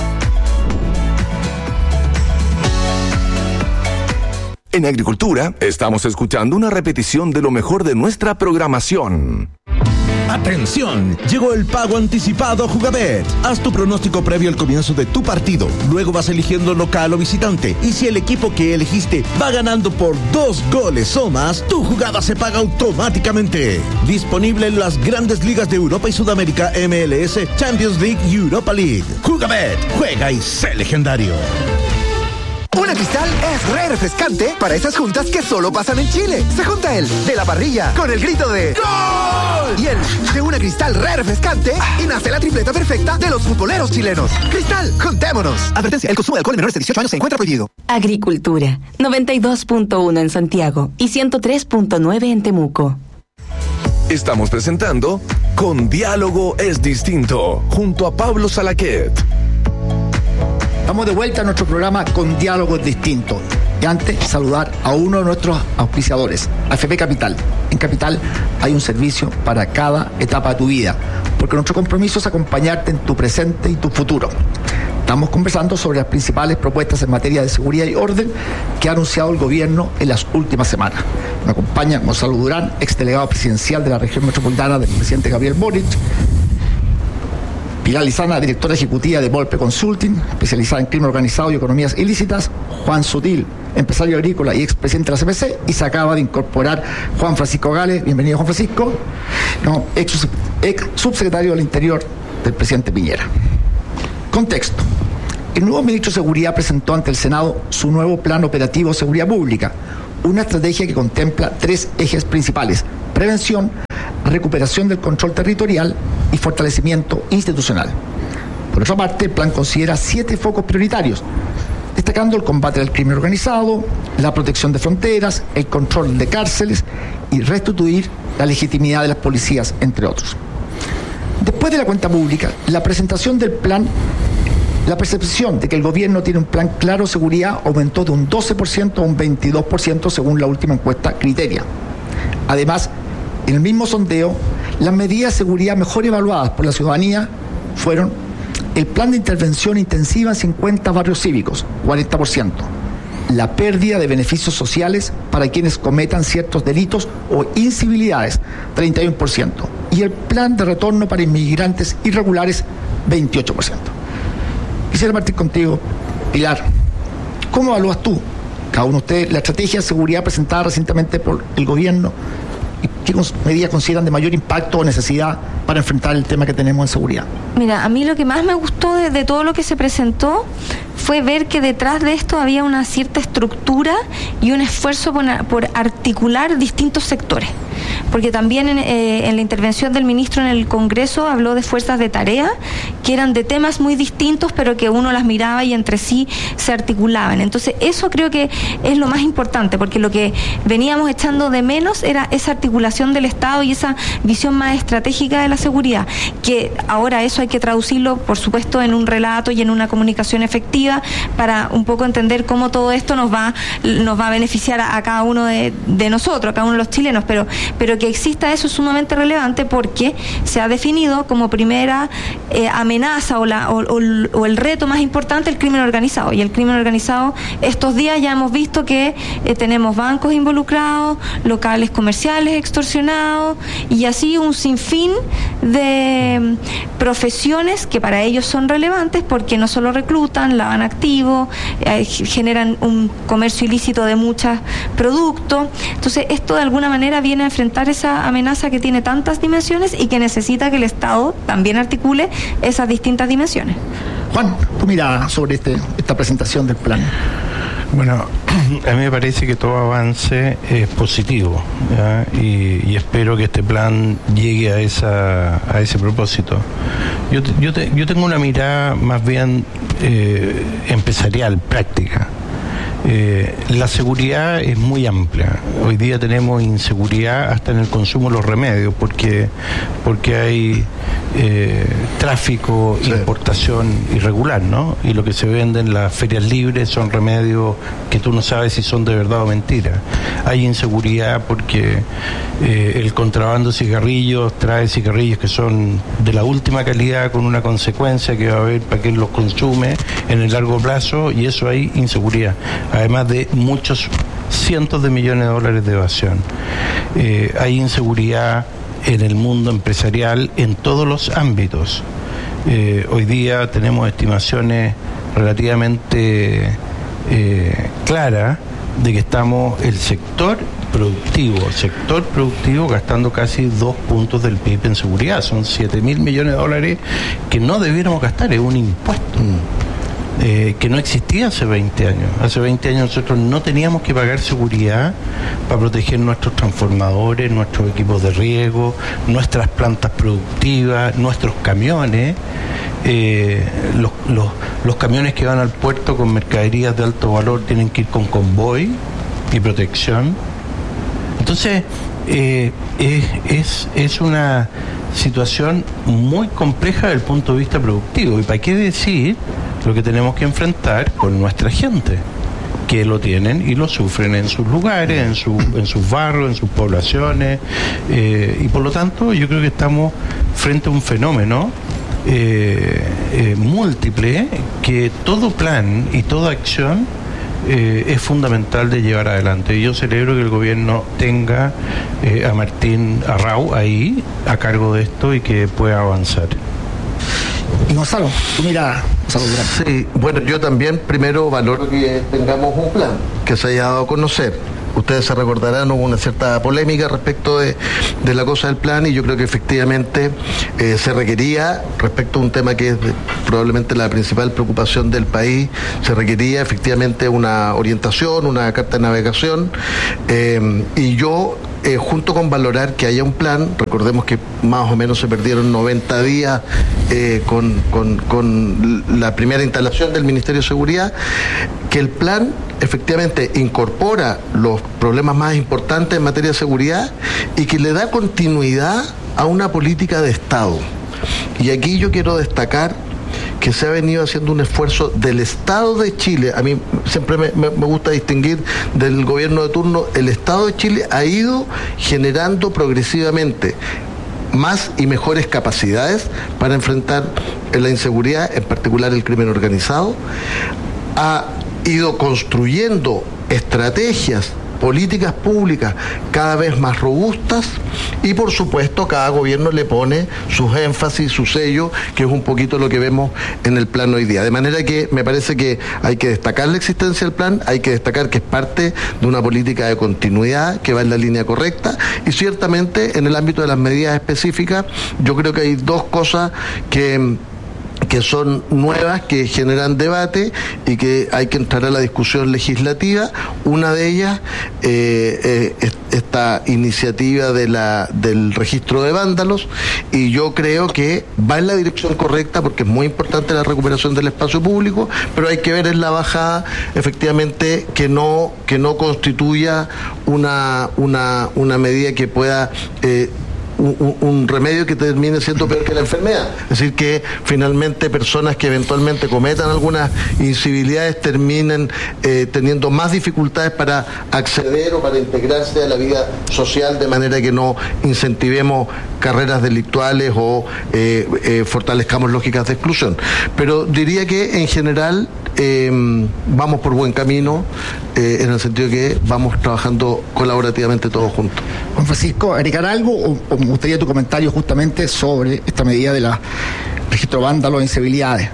E: En Agricultura estamos escuchando una repetición de lo mejor de nuestra programación.
A: Atención, llegó el pago anticipado Jugabet. Haz tu pronóstico previo al comienzo de tu partido. Luego vas eligiendo local o visitante. Y si el equipo que elegiste va ganando por dos goles o más, tu jugada se paga automáticamente. Disponible en las grandes ligas de Europa y Sudamérica, M L S, Champions League y Europa League. Jugabet, juega y sé legendario.
V: Una Cristal es re refrescante para esas juntas que solo pasan en Chile. Se junta el de la parrilla con el grito de ¡Gol! Y el de una Cristal re refrescante y nace la tripleta perfecta de los futboleros chilenos. Cristal, juntémonos. Advertencia, el consumo de alcohol en menores de dieciocho años se encuentra prohibido.
Q: Agricultura, noventa y dos punto uno en Santiago y ciento tres punto nueve en Temuco.
E: Estamos presentando Con Diálogo es Distinto, junto a Pablo Salaquet.
R: Estamos de vuelta a nuestro programa Con Diálogos Distintos. Y antes, saludar a uno de nuestros auspiciadores, A F P Capital. En Capital hay un servicio para cada etapa de tu vida, porque nuestro compromiso es acompañarte en tu presente y tu futuro. Estamos conversando sobre las principales propuestas en materia de seguridad y orden que ha anunciado el gobierno en las últimas semanas. Me acompaña Gonzalo Durán, ex delegado presidencial de la región metropolitana del presidente Gabriel Boric. Pilar Lizana, directora ejecutiva de Volpe Consulting, especializada en crimen organizado y economías ilícitas. Juan Sutil, empresario agrícola y expresidente de la C P C. Y se acaba de incorporar Juan Francisco Gales, bienvenido Juan Francisco, no, ex, ex subsecretario del Interior del presidente Piñera. Contexto. El nuevo ministro de Seguridad presentó ante el Senado su nuevo Plan Operativo de Seguridad Pública, una estrategia que contempla tres ejes principales: prevención, recuperación del control territorial y fortalecimiento institucional. Por otra parte, el plan considera siete focos prioritarios, destacando el combate al crimen organizado, la protección de fronteras, el control de cárceles y restituir la legitimidad de las policías, entre otros. Después de la cuenta pública, la presentación del plan, la percepción de que el gobierno tiene un plan claro de seguridad aumentó de un doce por ciento a un veintidós por ciento según la última encuesta Criteria. Además, en el mismo sondeo, las medidas de seguridad mejor evaluadas por la ciudadanía fueron el plan de intervención intensiva en cincuenta barrios cívicos, cuarenta por ciento, la pérdida de beneficios sociales para quienes cometan ciertos delitos o incivilidades, treinta y uno por ciento, y el plan de retorno para inmigrantes irregulares, veintiocho por ciento. Quisiera partir contigo, Pilar. ¿Cómo evalúas tú, cada uno de ustedes, la estrategia de seguridad presentada recientemente por el gobierno? ¿Qué medidas consideran de mayor impacto o necesidad para enfrentar el tema que tenemos en seguridad?
S: Mira, a mí lo que más me gustó de, de todo lo que se presentó fue ver que detrás de esto había una cierta estructura y un esfuerzo por, por articular distintos sectores. Porque también en, eh, en la intervención del ministro en el Congreso habló de fuerzas de tarea, que eran de temas muy distintos, pero que uno las miraba y entre sí se articulaban. Entonces, eso creo que es lo más importante, porque lo que veníamos echando de menos era esa articulación del Estado y esa visión más estratégica de la seguridad, que ahora eso hay que traducirlo, por supuesto, en un relato y en una comunicación efectiva para un poco entender cómo todo esto nos va, nos va a beneficiar a, a cada uno de, de nosotros, a cada uno de los chilenos, pero, pero que exista eso es sumamente relevante porque se ha definido como primera eh, amenaza o, la, o, o, o el reto más importante el crimen organizado. Y el crimen organizado, estos días ya hemos visto que eh, tenemos bancos involucrados, locales comerciales extorsionados y así un sinfín de mm, profesiones que para ellos son relevantes porque no solo reclutan, lavan activos, eh, generan un comercio ilícito de muchos productos. Entonces esto de alguna manera viene a enfrentar esa amenaza que tiene tantas dimensiones y que necesita que el Estado también articule esas distintas dimensiones.
R: Juan, tu mirada sobre este, esta presentación del plan.
T: Bueno, a mí me parece que todo avance es positivo, ¿ya? Y, y espero que este plan llegue a esa a ese propósito. Yo, te, yo, te, yo tengo una mirada más bien eh, empresarial, práctica. Eh, la seguridad es muy amplia. Hoy día tenemos inseguridad hasta en el consumo de los remedios porque porque hay eh, tráfico, sí. importación irregular, ¿no? Y lo que se vende en las ferias libres son remedios que tú no sabes si son de verdad o mentira. Hay inseguridad porque eh, el contrabando de cigarrillos trae cigarrillos que son de la última calidad con una consecuencia que va a haber para quien los consume en el largo plazo y eso hay inseguridad. Además de muchos cientos de millones de dólares de evasión. Eh, hay inseguridad en el mundo empresarial en todos los ámbitos. Eh, hoy día tenemos estimaciones relativamente eh, claras de que estamos el sector productivo, sector productivo gastando casi dos puntos del P I B en seguridad. Son siete mil millones de dólares que no debiéramos gastar, es un impuesto. Mm. Eh, que no existía hace veinte años. Hace veinte años nosotros no teníamos que pagar seguridad para proteger nuestros transformadores, nuestros equipos de riego, nuestras plantas productivas, nuestros camiones, eh, los, los, los camiones que van al puerto con mercaderías de alto valor tienen que ir con convoy y protección. Entonces, eh, es, es, es una situación muy compleja desde el punto de vista productivo. ¿Y para qué decir lo que tenemos que enfrentar con nuestra gente, que lo tienen y lo sufren en sus lugares, en, su, en sus barrios, en sus poblaciones, eh, y por lo tanto yo creo que estamos frente a un fenómeno eh, eh, múltiple que todo plan y toda acción eh, es fundamental de llevar adelante. Y yo celebro que el gobierno tenga eh, a Martín Arrau ahí a cargo de esto y que pueda avanzar.
R: Y Gonzalo, tú mira, Gonzalo Durán.
U: Sí, bueno, yo también primero valoro que tengamos un plan que se haya dado a conocer. Ustedes se recordarán, hubo una cierta polémica respecto de, de la cosa del plan, y yo creo que efectivamente eh, se requería, respecto a un tema que es de, probablemente la principal preocupación del país, se requería efectivamente una orientación, una carta de navegación, eh, y yo, eh, junto con valorar que haya un plan, recordemos que más o menos se perdieron noventa días eh, con, con, con la primera instalación del Ministerio de Seguridad, que el plan efectivamente incorpora los problemas más importantes en materia de seguridad y que le da continuidad a una política de Estado. Y aquí yo quiero destacar que se ha venido haciendo un esfuerzo del Estado de Chile. A mí siempre me, me, me gusta distinguir del gobierno de turno. El Estado de Chile ha ido generando progresivamente más y mejores capacidades para enfrentar la inseguridad, en particular el crimen organizado. Ha ido construyendo estrategias, políticas públicas cada vez más robustas, y por supuesto cada gobierno le pone sus énfasis, su sello, que es un poquito lo que vemos en el plan hoy día. De manera que me parece que hay que destacar la existencia del plan, hay que destacar que es parte de una política de continuidad que va en la línea correcta, y ciertamente en el ámbito de las medidas específicas yo creo que hay dos cosas que que son nuevas, que generan debate y que hay que entrar a la discusión legislativa. Una de ellas, eh, eh, esta iniciativa de la, del registro de vándalos, y yo creo que va en la dirección correcta porque es muy importante la recuperación del espacio público, pero hay que ver en la bajada efectivamente que no, que no constituya una, una, una medida que pueda eh, Un, un remedio que termine siendo peor que la enfermedad. Es decir, que finalmente personas que eventualmente cometan algunas incivilidades terminen eh, teniendo más dificultades para acceder o para integrarse a la vida social, de manera que no incentivemos carreras delictuales o eh, eh, fortalezcamos lógicas de exclusión. Pero diría que en general eh, vamos por buen camino, eh, en el sentido que vamos trabajando colaborativamente todos juntos.
R: Juan Francisco, ¿agregar algo o, o me gustaría tu comentario justamente sobre esta medida de la registro vándalo e incivilidades?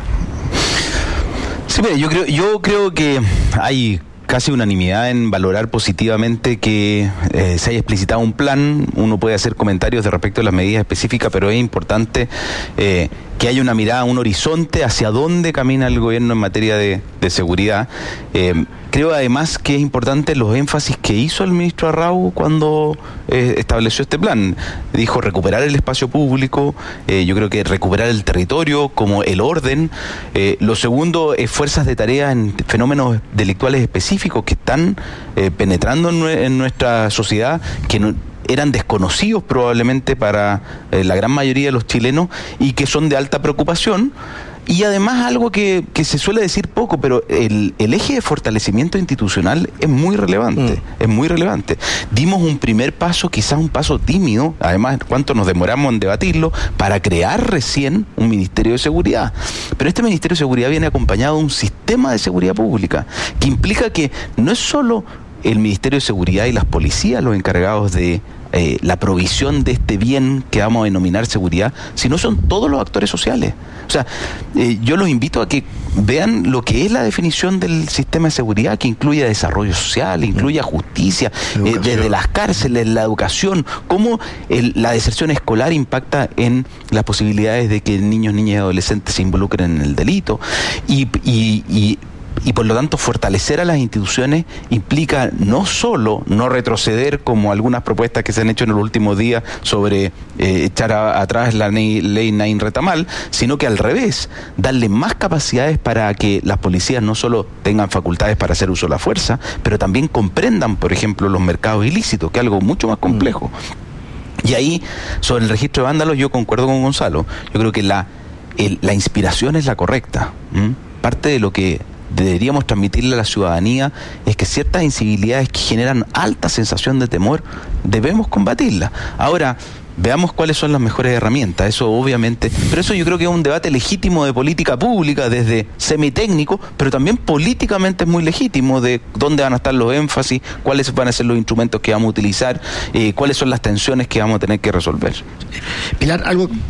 B: Sí, mira, yo creo, yo creo que hay casi unanimidad en valorar positivamente que eh, se haya explicitado un plan. Uno puede hacer comentarios de respecto a las medidas específicas, pero es importante eh, que haya una mirada, un horizonte hacia dónde camina el gobierno en materia de, de seguridad. Eh, creo además que es importante los énfasis que hizo el ministro Arrau cuando eh, estableció este plan. Dijo recuperar el espacio público, eh, yo creo que recuperar el territorio como el orden. Eh, lo segundo es fuerzas de tarea en fenómenos delictuales específicos que están eh, penetrando en, en nuestra sociedad, que no, eran desconocidos probablemente para eh, la gran mayoría de los chilenos y que son de alta preocupación. Y además algo que, que se suele decir poco, pero el, el eje de fortalecimiento institucional es muy relevante, mm. es muy relevante. Dimos un primer paso, quizás un paso tímido, además cuánto nos demoramos en debatirlo, para crear recién un Ministerio de Seguridad. Pero este Ministerio de Seguridad viene acompañado de un sistema de seguridad pública, que implica que no es solo el Ministerio de Seguridad y las policías los encargados de eh, la provisión de este bien que vamos a denominar seguridad, sino son todos los actores sociales. O sea, eh, yo los invito a que vean lo que es la definición del sistema de seguridad, que incluye desarrollo social, incluye justicia, eh, desde las cárceles, la educación, cómo el, la deserción escolar impacta en las posibilidades de que niños, niñas y adolescentes se involucren en el delito, y, y, y Y por lo tanto fortalecer a las instituciones implica no solo no retroceder como algunas propuestas que se han hecho en los últimos días sobre eh, echar a, atrás la ley, ley Nain Retamal, sino que al revés, darle más capacidades para que las policías no solo tengan facultades para hacer uso de la fuerza, pero también comprendan, por ejemplo, los mercados ilícitos, que es algo mucho más complejo. Mm. Y ahí, sobre el registro de vándalos, yo concuerdo con Gonzalo. Yo creo que la, el, la inspiración es la correcta. ¿Mm? Parte de lo que deberíamos transmitirle a la ciudadanía es que ciertas incivilidades que generan alta sensación de temor debemos combatirlas. Ahora, veamos cuáles son las mejores herramientas, eso obviamente, pero eso yo creo que es un debate legítimo de política pública desde semitécnico, pero también políticamente es muy legítimo de dónde van a estar los énfasis, cuáles van a ser los instrumentos que vamos a utilizar, eh, cuáles son las tensiones que vamos a tener que resolver.
R: Pilar, algo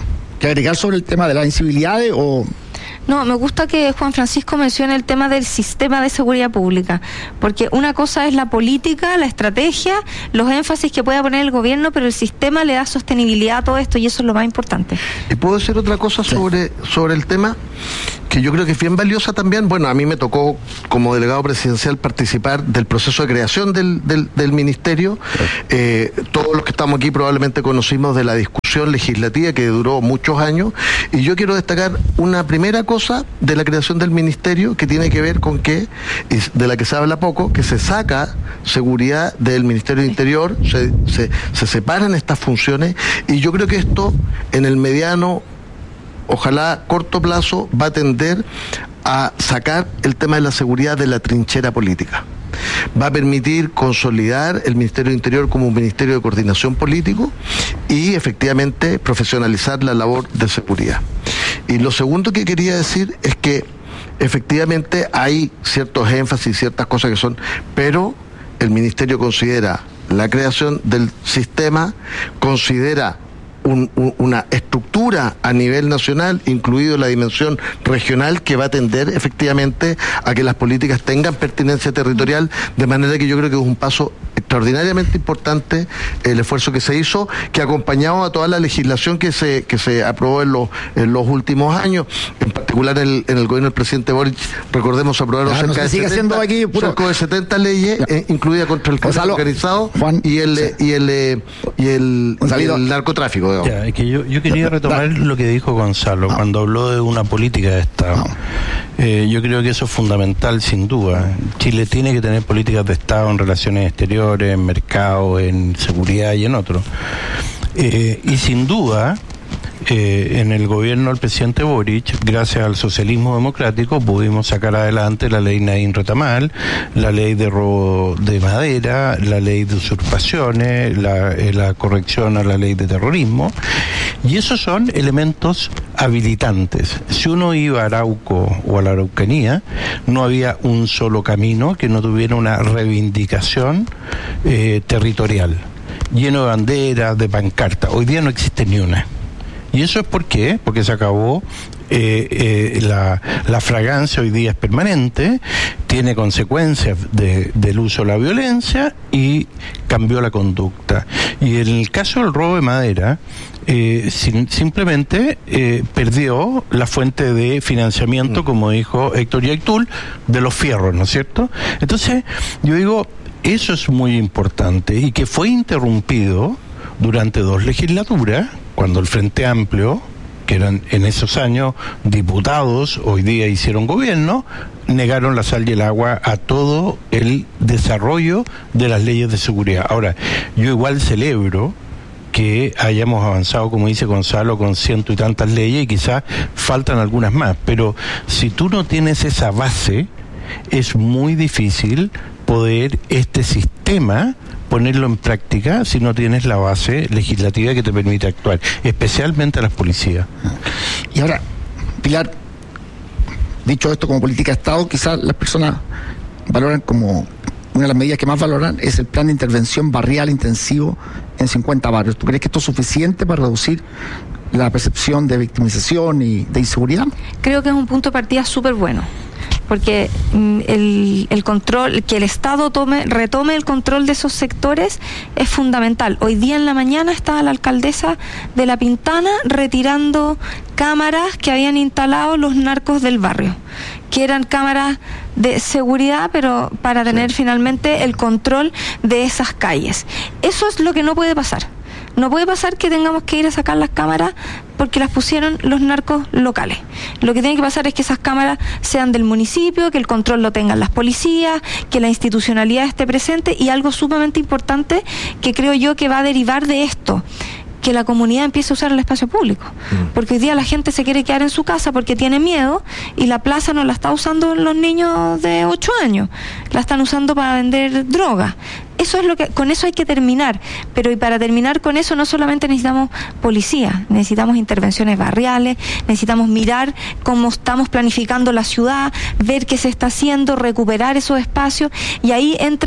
R: que agregar sobre el tema de las incivilidades o...?
S: No, me gusta que Juan Francisco mencione el tema del sistema de seguridad pública, porque una cosa es la política, la estrategia, los énfasis que pueda poner el gobierno, pero el sistema le da sostenibilidad a todo esto y eso es lo más importante.
U: ¿Y puedo decir otra cosa sobre, sobre el tema? Que yo creo que es bien valiosa también. Bueno, a mí me tocó como delegado presidencial participar del proceso de creación del, del, del ministerio. Eh, todos los que estamos aquí probablemente conocimos de la discusión legislativa que duró muchos años, y yo quiero destacar una primera cosa de la creación del ministerio que tiene que ver con que, y de la que se habla poco, que se saca seguridad del Ministerio de Interior, se, se, se separan estas funciones, y yo creo que esto en el mediano, ojalá corto plazo, va a tender a sacar el tema de la seguridad de la trinchera política. Va a permitir consolidar el Ministerio de Interior como un ministerio de coordinación político y efectivamente profesionalizar la labor de seguridad. Y lo segundo que quería decir es que efectivamente hay ciertos énfasis, ciertas cosas que son, pero el ministerio considera la creación del sistema, considera Un, un, una estructura a nivel nacional, incluido la dimensión regional, que va a tender efectivamente a que las políticas tengan pertinencia territorial, de manera que yo creo que es un paso extraordinariamente importante el esfuerzo que se hizo, que acompañado a toda la legislación que se que se aprobó en los en los últimos años, en particular en el, en el gobierno del presidente Boric, recordemos, aprobaron claro, cerca, no de setenta, aquí puro... cerca de setenta leyes, eh, incluida contra el crimen organizado Juan, y el sí. y el y el, y el narcotráfico.
T: Ya, es que yo, yo quería retomar lo que dijo Gonzalo no. cuando habló de una política de Estado. No. Eh, yo creo que eso es fundamental, sin duda. Chile tiene que tener políticas de Estado en relaciones exteriores, en mercado, en seguridad y en otros. Eh, y sin duda, eh, en el gobierno del presidente Boric, gracias al socialismo democrático, pudimos sacar adelante la ley Naín Retamal, la ley de robo de madera, la ley de usurpaciones, la, eh, la corrección a la ley de terrorismo, y esos son elementos habilitantes. Si uno iba a Arauco o a la Araucanía, no había un solo camino que no tuviera una reivindicación eh, territorial, lleno de banderas, de pancartas. Hoy día no existe ni una. ¿Y eso es por qué? Porque se acabó, eh, eh, la, la fragancia hoy día es permanente, tiene consecuencias de, del uso de la violencia y cambió la conducta. Y en el caso del robo de madera, eh, sin, simplemente eh, perdió la fuente de financiamiento, como dijo Héctor Yaitul, de los fierros, ¿no es cierto? Entonces, yo digo, eso es muy importante y que fue interrumpido durante dos legislaturas, cuando el Frente Amplio, que eran en esos años diputados, hoy día hicieron gobierno, negaron la sal y el agua a todo el desarrollo de las leyes de seguridad. Ahora, yo igual celebro que hayamos avanzado, como dice Gonzalo, con ciento y tantas leyes, y quizás faltan algunas más, pero si tú no tienes esa base, es muy difícil poder este sistema ponerlo en práctica si no tienes la base legislativa que te permite actuar, especialmente a las policías.
R: Y ahora, Pilar, dicho esto como política de Estado, quizás las personas valoran como una de las medidas que más valoran es el plan de intervención barrial intensivo en cincuenta barrios. ¿Tú crees que esto es suficiente para reducir la percepción de victimización y de inseguridad?
S: Creo que es un punto de partida súper bueno, porque el, el control, que el Estado tome, retome el control de esos sectores es fundamental. Hoy día en la mañana estaba la alcaldesa de La Pintana retirando cámaras que habían instalado los narcos del barrio, que eran cámaras de seguridad, pero para tener sí. finalmente el control de esas calles. Eso es lo que no puede pasar. No puede pasar que tengamos que ir a sacar las cámaras porque las pusieron los narcos locales. Lo que tiene que pasar es que esas cámaras sean del municipio, que el control lo tengan las policías, que la institucionalidad esté presente, y algo sumamente importante que creo yo que va a derivar de esto, que la comunidad empiece a usar el espacio público. Mm. Porque hoy día la gente se quiere quedar en su casa porque tiene miedo, y la plaza no la está usando los niños de ocho años, la están usando para vender droga. Eso es lo que, con eso hay que terminar, pero y para terminar con eso no solamente necesitamos policía, necesitamos intervenciones barriales, necesitamos mirar cómo estamos planificando la ciudad, ver qué se está haciendo, recuperar esos espacios, y ahí entran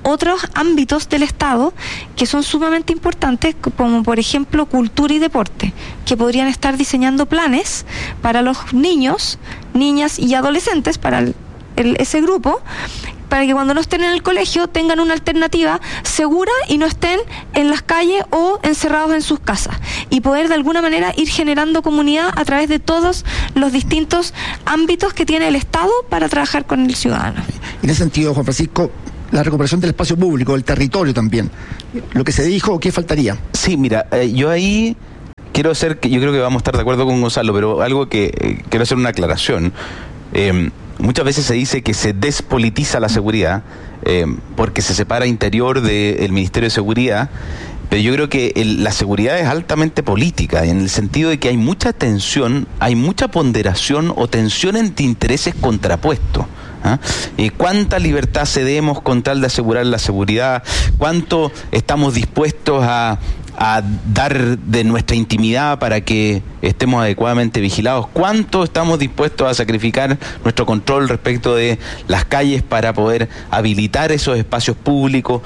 S: otros ámbitos del Estado que son sumamente importantes, como por ejemplo cultura y deporte, que podrían estar diseñando planes para los niños, niñas y adolescentes, para el, el, ese grupo, para que cuando no estén en el colegio tengan una alternativa segura y no estén en las calles o encerrados en sus casas, y poder de alguna manera ir generando comunidad a través de todos los distintos ámbitos que tiene el Estado para trabajar con el ciudadano.
R: En ese sentido, Juan Francisco, la recuperación del espacio público, del territorio también, lo que se dijo, ¿qué faltaría?
B: Sí, mira, eh, yo ahí quiero hacer, que yo creo que vamos a estar de acuerdo con Gonzalo, pero algo que eh, quiero hacer una aclaración. Eh, Muchas veces se dice que se despolitiza la seguridad eh, porque se separa interior del Ministerio de Seguridad, pero yo creo que el, la seguridad es altamente política, en el sentido de que hay mucha tensión, hay mucha ponderación o tensión entre intereses contrapuestos. ¿Ah? Eh, ¿Cuánta libertad cedemos con tal de asegurar la seguridad? ¿Cuánto estamos dispuestos a, a dar de nuestra intimidad para que estemos adecuadamente vigilados? ¿Cuánto estamos dispuestos a sacrificar nuestro control respecto de las calles para poder habilitar esos espacios públicos?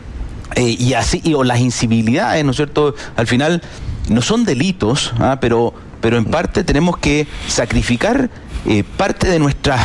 B: Eh, y así, y, o las incivilidades, ¿no es cierto? Al final no son delitos, ¿ah? pero, pero en parte tenemos que sacrificar eh, parte de nuestras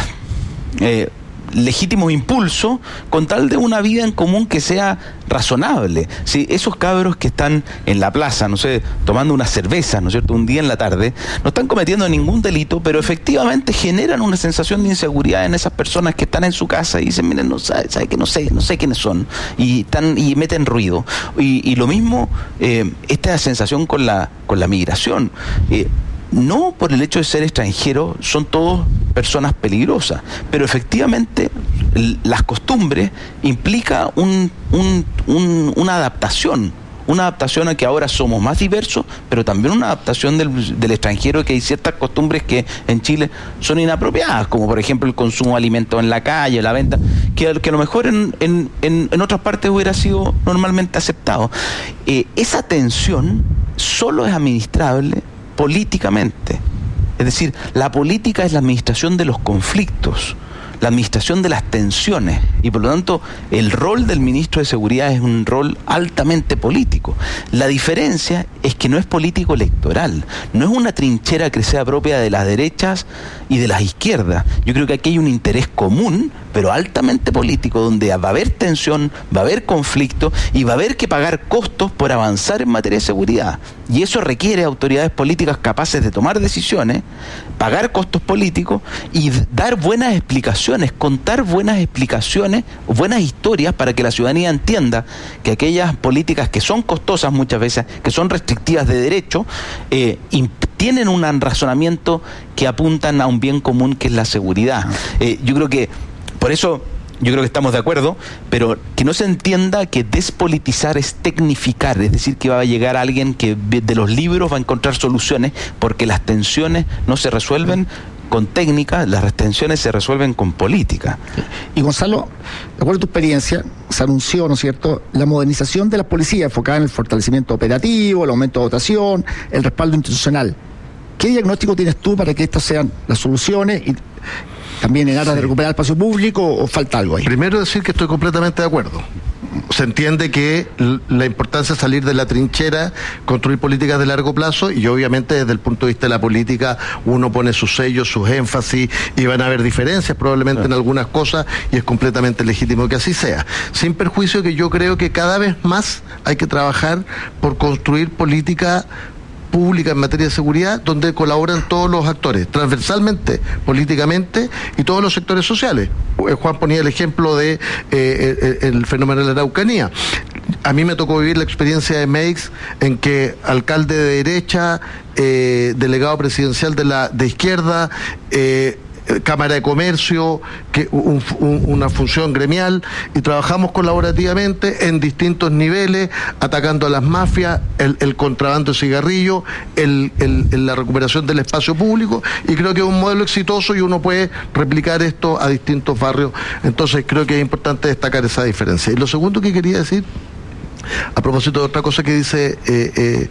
B: Eh, legítimos impulsos con tal de una vida en común que sea razonable. ¿Sí? Esos cabros que están en la plaza, no sé, tomando una cerveza, ¿no es cierto?, un día en la tarde, no están cometiendo ningún delito, pero efectivamente generan una sensación de inseguridad en esas personas que están en su casa y dicen, miren, no sabe, sabe que no sé, no sé quiénes son, y están y meten ruido. Y, y lo mismo, eh, esta sensación con la con la migración. Eh, No por el hecho de ser extranjeros, son todos personas peligrosas, pero efectivamente las costumbres implica un, un, un, una adaptación, una adaptación a que ahora somos más diversos, pero también una adaptación del, del extranjero, que hay ciertas costumbres que en Chile son inapropiadas, como por ejemplo el consumo de alimentos en la calle, la venta, que, que a lo mejor en, en, en, en otras partes hubiera sido normalmente aceptado. Eh, esa tensión solo es administrable políticamente. Es decir, la política es la administración de los conflictos, la administración de las tensiones, y por lo tanto el rol del ministro de Seguridad es un rol altamente político. La diferencia es que no es político electoral, no es una trinchera que sea propia de las derechas y de las izquierdas. Yo creo que aquí hay un interés común, pero altamente político, donde va a haber tensión, va a haber conflicto y va a haber que pagar costos por avanzar en materia de seguridad. Y eso requiere autoridades políticas capaces de tomar decisiones, pagar costos políticos y dar buenas explicaciones, contar buenas explicaciones, buenas historias, para que la ciudadanía entienda que aquellas políticas que son costosas muchas veces, que son restrictivas de derecho, eh, tienen un razonamiento que apuntan a un bien común, que es la seguridad. Eh, yo creo que por eso yo creo que estamos de acuerdo, pero que no se entienda que despolitizar es tecnificar, es decir, que va a llegar alguien que de los libros va a encontrar soluciones, porque las tensiones no se resuelven con técnica, las tensiones se resuelven con política.
R: Y Gonzalo, de acuerdo a tu experiencia, se anunció, ¿no es cierto?, la modernización de la policía enfocada en el fortalecimiento operativo, el aumento de dotación, el respaldo institucional. ¿Qué diagnóstico tienes tú para que estas sean las soluciones y también en aras sí. de recuperar el espacio público, o falta algo ahí?
U: Primero decir que estoy completamente de acuerdo. Se entiende que la importancia es salir de la trinchera, construir políticas de largo plazo, y obviamente desde el punto de vista de la política uno pone sus sellos, sus énfasis, y van a haber diferencias probablemente sí. en algunas cosas, y es completamente legítimo que así sea. Sin perjuicio que yo creo que cada vez más hay que trabajar por construir política pública en materia de seguridad, donde colaboran todos los actores, transversalmente, políticamente, y todos los sectores sociales. Juan ponía el ejemplo de eh, el, el fenómeno de la Araucanía. A mí me tocó vivir la experiencia de Meix, en que alcalde de derecha, eh, delegado presidencial de la de izquierda, eh, Cámara de Comercio, que un, un, una función gremial, y trabajamos colaborativamente en distintos niveles, atacando a las mafias, el, el contrabando de cigarrillo, el, el, el, la recuperación del espacio público, y creo que es un modelo exitoso y uno puede replicar esto a distintos barrios. Entonces creo que es importante destacar esa diferencia. Y lo segundo que quería decir, a propósito de otra cosa que dice eh, eh,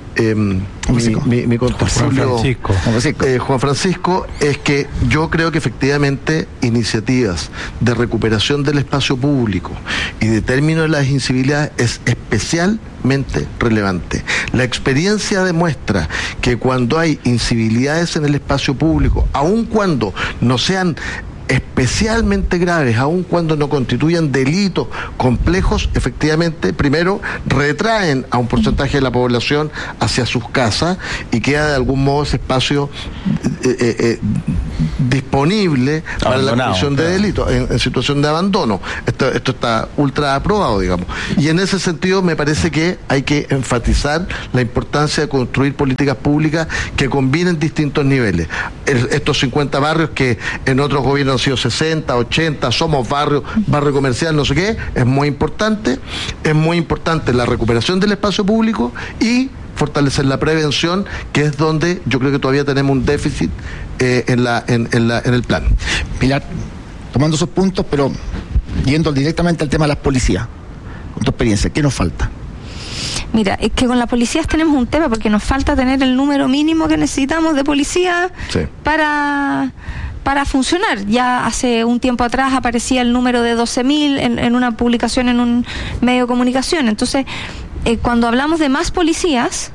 U: eh, mi, mi, mi contertulio Juan Francisco, Juan Francisco. Eh, Juan Francisco, es que yo creo que efectivamente iniciativas de recuperación del espacio público y de término de las incivilidades es especialmente relevante. La experiencia demuestra que cuando hay incivilidades en el espacio público, aun cuando no sean especialmente graves, aun cuando no constituyan delitos complejos, efectivamente, primero, retraen a un porcentaje de la población hacia sus casas y queda de algún modo ese espacio eh, eh, eh, disponible para la comisión de delitos en, en situación de abandono. Esto, esto está ultra aprobado, digamos. Y en ese sentido me parece que hay que enfatizar la importancia de construir políticas públicas que combinen distintos niveles. El, estos cincuenta barrios que en otros gobiernos han sido sesenta, ochenta, somos barrio, barrio comercial, no sé qué, es muy importante, es muy importante la recuperación del espacio público y fortalecer la prevención, que es donde yo creo que todavía tenemos un déficit eh, en, la, en, en, la, en el plan.
R: Pilar, tomando esos puntos, pero yendo directamente al tema de las policías, con tu experiencia, ¿qué nos falta?
S: Mira, es que con las policías tenemos un tema, porque nos falta tener el número mínimo que necesitamos de policías sí. para... para funcionar. Ya hace un tiempo atrás aparecía el número de doce mil en, en una publicación en un medio de comunicación. Entonces, eh, cuando hablamos de más policías,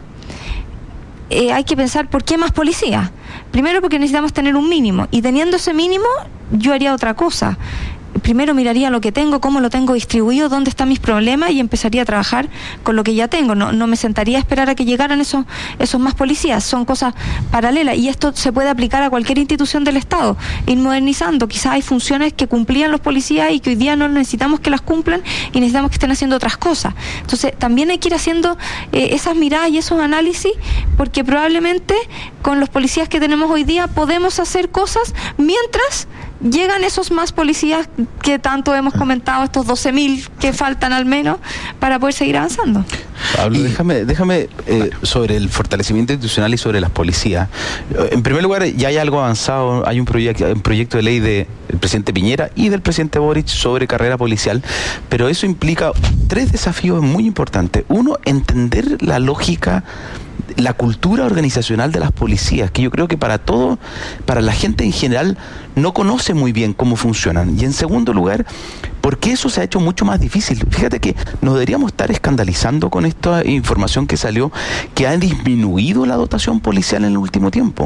S: eh, hay que pensar por qué más policías. Primero porque necesitamos tener un mínimo, y teniendo ese mínimo yo haría otra cosa. Primero miraría lo que tengo, cómo lo tengo distribuido, dónde están mis problemas, y empezaría a trabajar con lo que ya tengo. No, no me sentaría a esperar a que llegaran esos, esos más policías. Son cosas paralelas, y esto se puede aplicar a cualquier institución del Estado, ir modernizando. Quizás hay funciones que cumplían los policías y que hoy día no necesitamos que las cumplan y necesitamos que estén haciendo otras cosas. Entonces también hay que ir haciendo eh, esas miradas y esos análisis, porque probablemente con los policías que tenemos hoy día podemos hacer cosas mientras llegan esos más policías que tanto hemos comentado, estos doce mil que faltan al menos, para poder seguir avanzando.
B: Pablo, y, déjame, déjame eh, sobre el fortalecimiento institucional y sobre las policías. En primer lugar, ya hay algo avanzado, hay un proyecto, un proyecto de ley del presidente Piñera y del presidente Boric sobre carrera policial, pero eso implica tres desafíos muy importantes. Uno, entender la lógica, la cultura organizacional de las policías, que yo creo que para todo, para la gente en general, no conoce muy bien cómo funcionan. Y en segundo lugar, porque eso se ha hecho mucho más difícil. Fíjate que nos deberíamos estar escandalizando con esta información que salió, que ha disminuido la dotación policial en el último tiempo.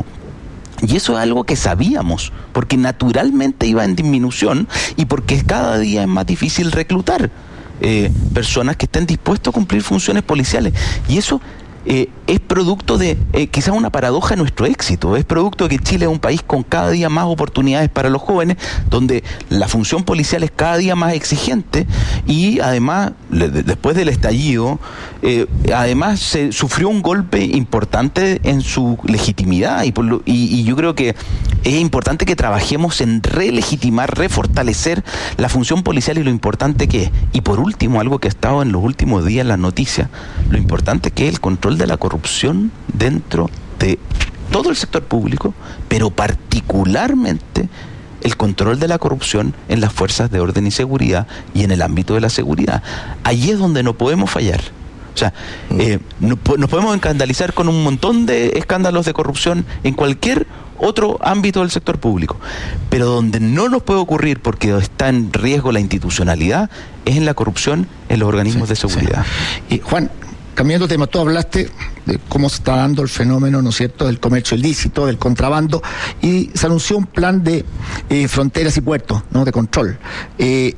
B: Y eso es algo que sabíamos, porque naturalmente iba en disminución y porque cada día es más difícil reclutar eh, personas que estén dispuestas a cumplir funciones policiales. Y eso Eh, es producto de eh, quizás una paradoja de nuestro éxito, es producto de que Chile es un país con cada día más oportunidades para los jóvenes, donde la función policial es cada día más exigente y además, le, de, después del estallido, eh, además se sufrió un golpe importante en su legitimidad y, por lo, y, y yo creo que es importante que trabajemos en relegitimar, refortalecer la función policial y lo importante que es. Y por último, algo que ha estado en los últimos días en las noticias, lo importante que es el control de la corrupción dentro de todo el sector público, pero particularmente el control de la corrupción en las fuerzas de orden y seguridad y en el ámbito de la seguridad. Allí es donde no podemos fallar. O sea, eh, no, nos podemos escandalizar con un montón de escándalos de corrupción en cualquier otro ámbito del sector público, pero donde no nos puede ocurrir porque está en riesgo la institucionalidad es en la corrupción en los organismos sí, de seguridad.
R: Sí. Y Juan, cambiando de tema, tú hablaste de cómo se está dando el fenómeno, ¿no es cierto?, del comercio ilícito, del contrabando, y se anunció un plan de eh, fronteras y puertos, ¿no?, de control. Eh,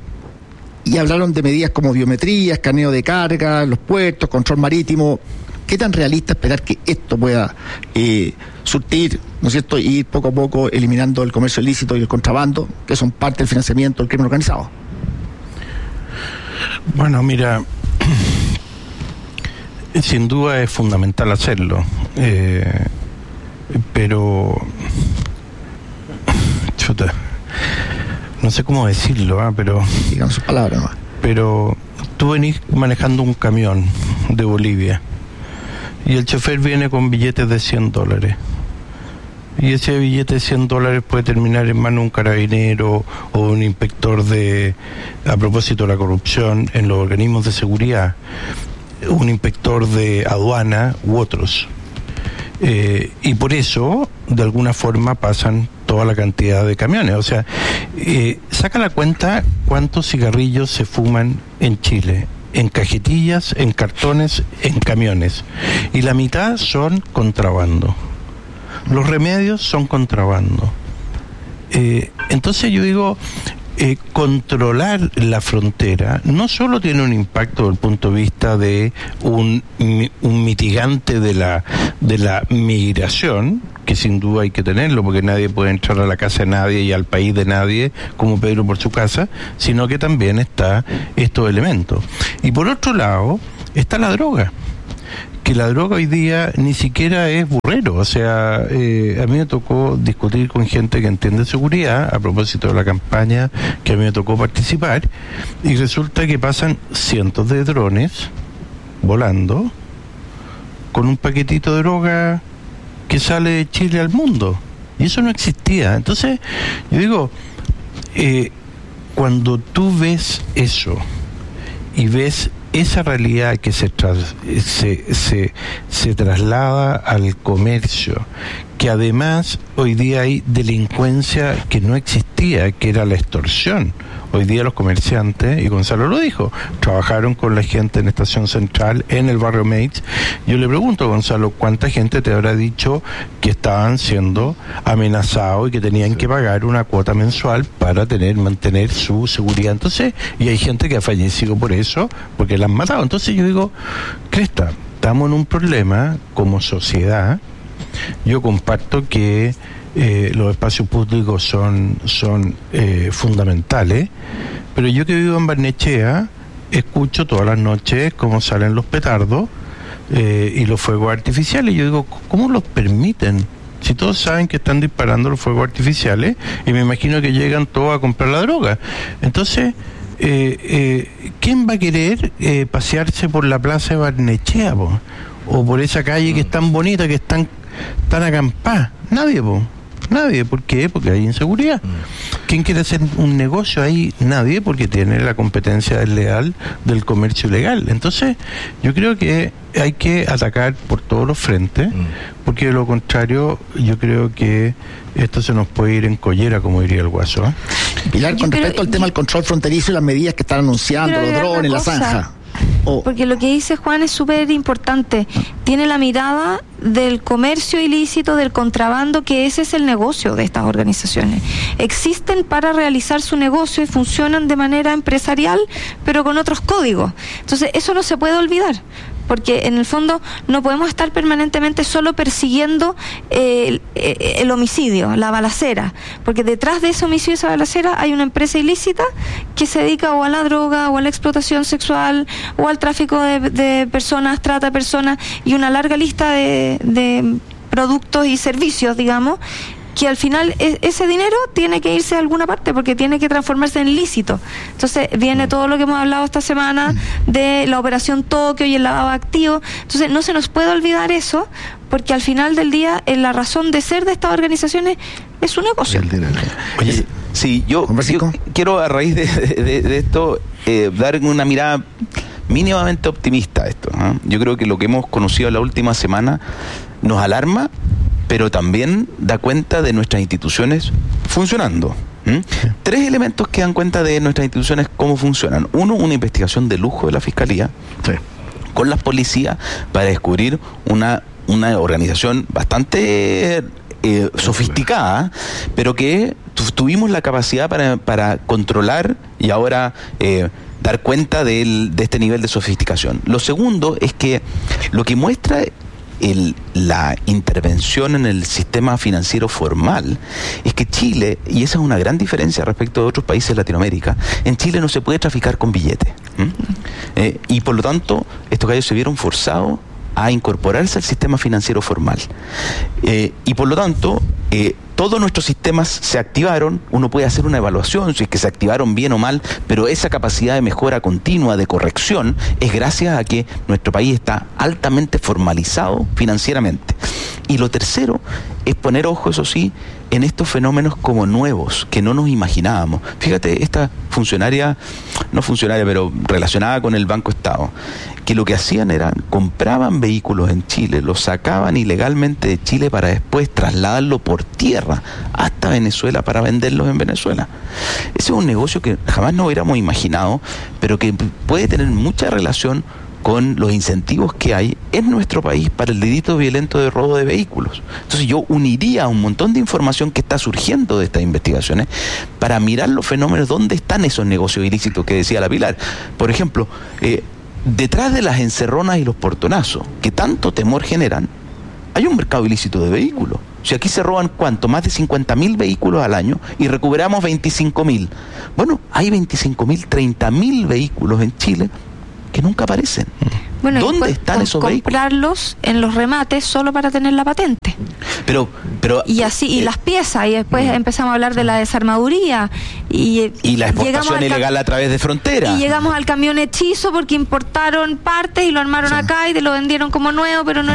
R: y hablaron de medidas como biometría, escaneo de carga, los puertos, control marítimo. ¿Qué tan realista esperar que esto pueda eh, surtir, ¿no es cierto?, y ir poco a poco eliminando el comercio ilícito y el contrabando, que son parte del financiamiento del crimen organizado?
T: Bueno, mira, sin duda es fundamental hacerlo, eh, pero chuta, no sé cómo decirlo, ¿eh? pero
R: digamos sus palabras, ¿no?
T: Pero tú venís manejando un camión de Bolivia y el chofer viene con billetes de cien dólares y ese billete de cien dólares puede terminar en manos de un carabinero o un inspector de, a propósito de la corrupción en los organismos de seguridad. un inspector de aduana u otros. Eh, y por eso, de alguna forma, pasan toda la cantidad de camiones. O sea, eh, saca la cuenta cuántos cigarrillos se fuman en Chile, en cajetillas, en cartones, en camiones. Y la mitad son contrabando. Los remedios son contrabando. Eh, entonces yo digo, eh, controlar la frontera no solo tiene un impacto desde el punto de vista de un, un mitigante de la, de la migración, que sin duda hay que tenerlo, porque nadie puede entrar a la casa de nadie y al país de nadie, como Pedro por su casa, sino que también está estos elementos. Y por otro lado, está la droga. Que la droga hoy día ni siquiera es burrero, o sea, eh, a mí me tocó discutir con gente que entiende seguridad a propósito de la campaña que a mí me tocó participar, y resulta que pasan cientos de drones volando con un paquetito de droga que sale de Chile al mundo, y eso no existía. Entonces yo digo, eh, cuando tú ves eso y ves esa realidad que se, tras, se, se, se traslada al comercio, que además hoy día hay delincuencia que no existía, que era la extorsión. Hoy día los comerciantes, y Gonzalo lo dijo, trabajaron con la gente en Estación Central, en el barrio Mates. Yo le pregunto, Gonzalo, ¿cuánta gente te habrá dicho que estaban siendo amenazados y que tenían que pagar una cuota mensual para tener mantener su seguridad? Entonces, y hay gente que ha fallecido por eso, porque la han matado. Entonces yo digo, cresta, estamos en un problema como sociedad. Yo comparto que Eh, los espacios públicos son son eh, fundamentales, pero yo que vivo en Barnechea escucho todas las noches cómo salen los petardos eh, y los fuegos artificiales. Yo digo, ¿cómo los permiten? Si todos saben que están disparando los fuegos artificiales, y me imagino que llegan todos a comprar la droga. Entonces, eh, eh, ¿quién va a querer eh, pasearse por la plaza de Barnechea, po? O por esa calle que es tan bonita, que es tan, tan acampada? Nadie, po. Nadie. ¿Por qué? Porque hay inseguridad. ¿Quién quiere hacer un negocio ahí? Nadie, porque tiene la competencia desleal del comercio ilegal. Entonces, yo creo que hay que atacar por todos los frentes, porque de lo contrario, yo creo que esto se nos puede ir en collera, como diría el Guaso, ¿eh?
R: Pilar, con respecto pero, al tema del control fronterizo y las medidas que están anunciando, los drones, la zanja.
S: Oh. Porque lo que dice Juan es súper importante. Tiene la mirada del comercio ilícito, del contrabando, que ese es el negocio de estas organizaciones. Existen para realizar su negocio y funcionan de manera empresarial, pero con otros códigos. Entonces, eso no se puede olvidar, porque en el fondo no podemos estar permanentemente solo persiguiendo eh, el, el homicidio, la balacera, porque detrás de ese homicidio y esa balacera hay una empresa ilícita que se dedica o a la droga, o a la explotación sexual, o al tráfico de, de personas, trata de personas, y una larga lista de, de productos y servicios, digamos, que al final e- ese dinero tiene que irse a alguna parte, porque tiene que transformarse en lícito. Entonces viene todo lo que hemos hablado esta semana de la operación Tokio y el lavado de activos. Entonces no se nos puede olvidar eso, porque al final del día eh, la razón de ser de estas organizaciones es su negocio.
B: Oye, sí, yo, yo quiero, a raíz de, de, de esto, eh, dar una mirada mínimamente optimista a esto, ¿eh? Yo creo que lo que hemos conocido la última semana nos alarma, pero también da cuenta de nuestras instituciones funcionando. ¿Mm? Sí. Tres elementos que dan cuenta de nuestras instituciones cómo funcionan. Uno, una investigación de lujo de la Fiscalía, sí, con las policías para descubrir una, una organización bastante eh, sofisticada, pero que tu, tuvimos la capacidad para, para controlar y ahora eh, dar cuenta del, de este nivel de sofisticación. Lo segundo es que lo que muestra El, la intervención en el sistema financiero formal es que Chile, y esa es una gran diferencia respecto de otros países de Latinoamérica, en Chile no se puede traficar con billetes, eh, y por lo tanto estos gallos se vieron forzados a incorporarse al sistema financiero formal, eh, y por lo tanto eh, todos nuestros sistemas se activaron. Uno puede hacer una evaluación si es que se activaron bien o mal, pero esa capacidad de mejora continua, de corrección, es gracias a que nuestro país está altamente formalizado financieramente. Y lo tercero es poner ojo, eso sí, en estos fenómenos como nuevos, que no nos imaginábamos. Fíjate, esta funcionaria, no funcionaria, pero relacionada con el Banco Estado, que lo que hacían era, compraban vehículos en Chile, los sacaban ilegalmente de Chile para después trasladarlo por tierra hasta Venezuela para venderlos en Venezuela. Ese es un negocio que jamás nos hubiéramos imaginado, pero que puede tener mucha relación con los incentivos que hay en nuestro país para el delito violento de robo de vehículos. Entonces yo uniría un montón de información que está surgiendo de estas investigaciones para mirar los fenómenos, dónde están esos negocios ilícitos que decía la Pilar. Por ejemplo, eh, detrás de las encerronas y los portonazos, que tanto temor generan, hay un mercado ilícito de vehículos. O sea, aquí se roban, ¿cuánto? Más de cincuenta mil vehículos al año y recuperamos veinticinco mil. Bueno, hay veinticinco mil, treinta mil vehículos en Chile que nunca aparecen.
S: Bueno,
B: ¿dónde están esos vehículos?
S: Comprarlos en los remates solo para tener la patente.
B: Pero, pero
S: y así y
B: eh,
S: las piezas y después eh, empezamos a hablar de la desarmaduría y
B: y la exportación ilegal a través de frontera.
S: Y llegamos al camión hechizo porque importaron partes y lo armaron sí. acá y te lo vendieron como nuevo, pero no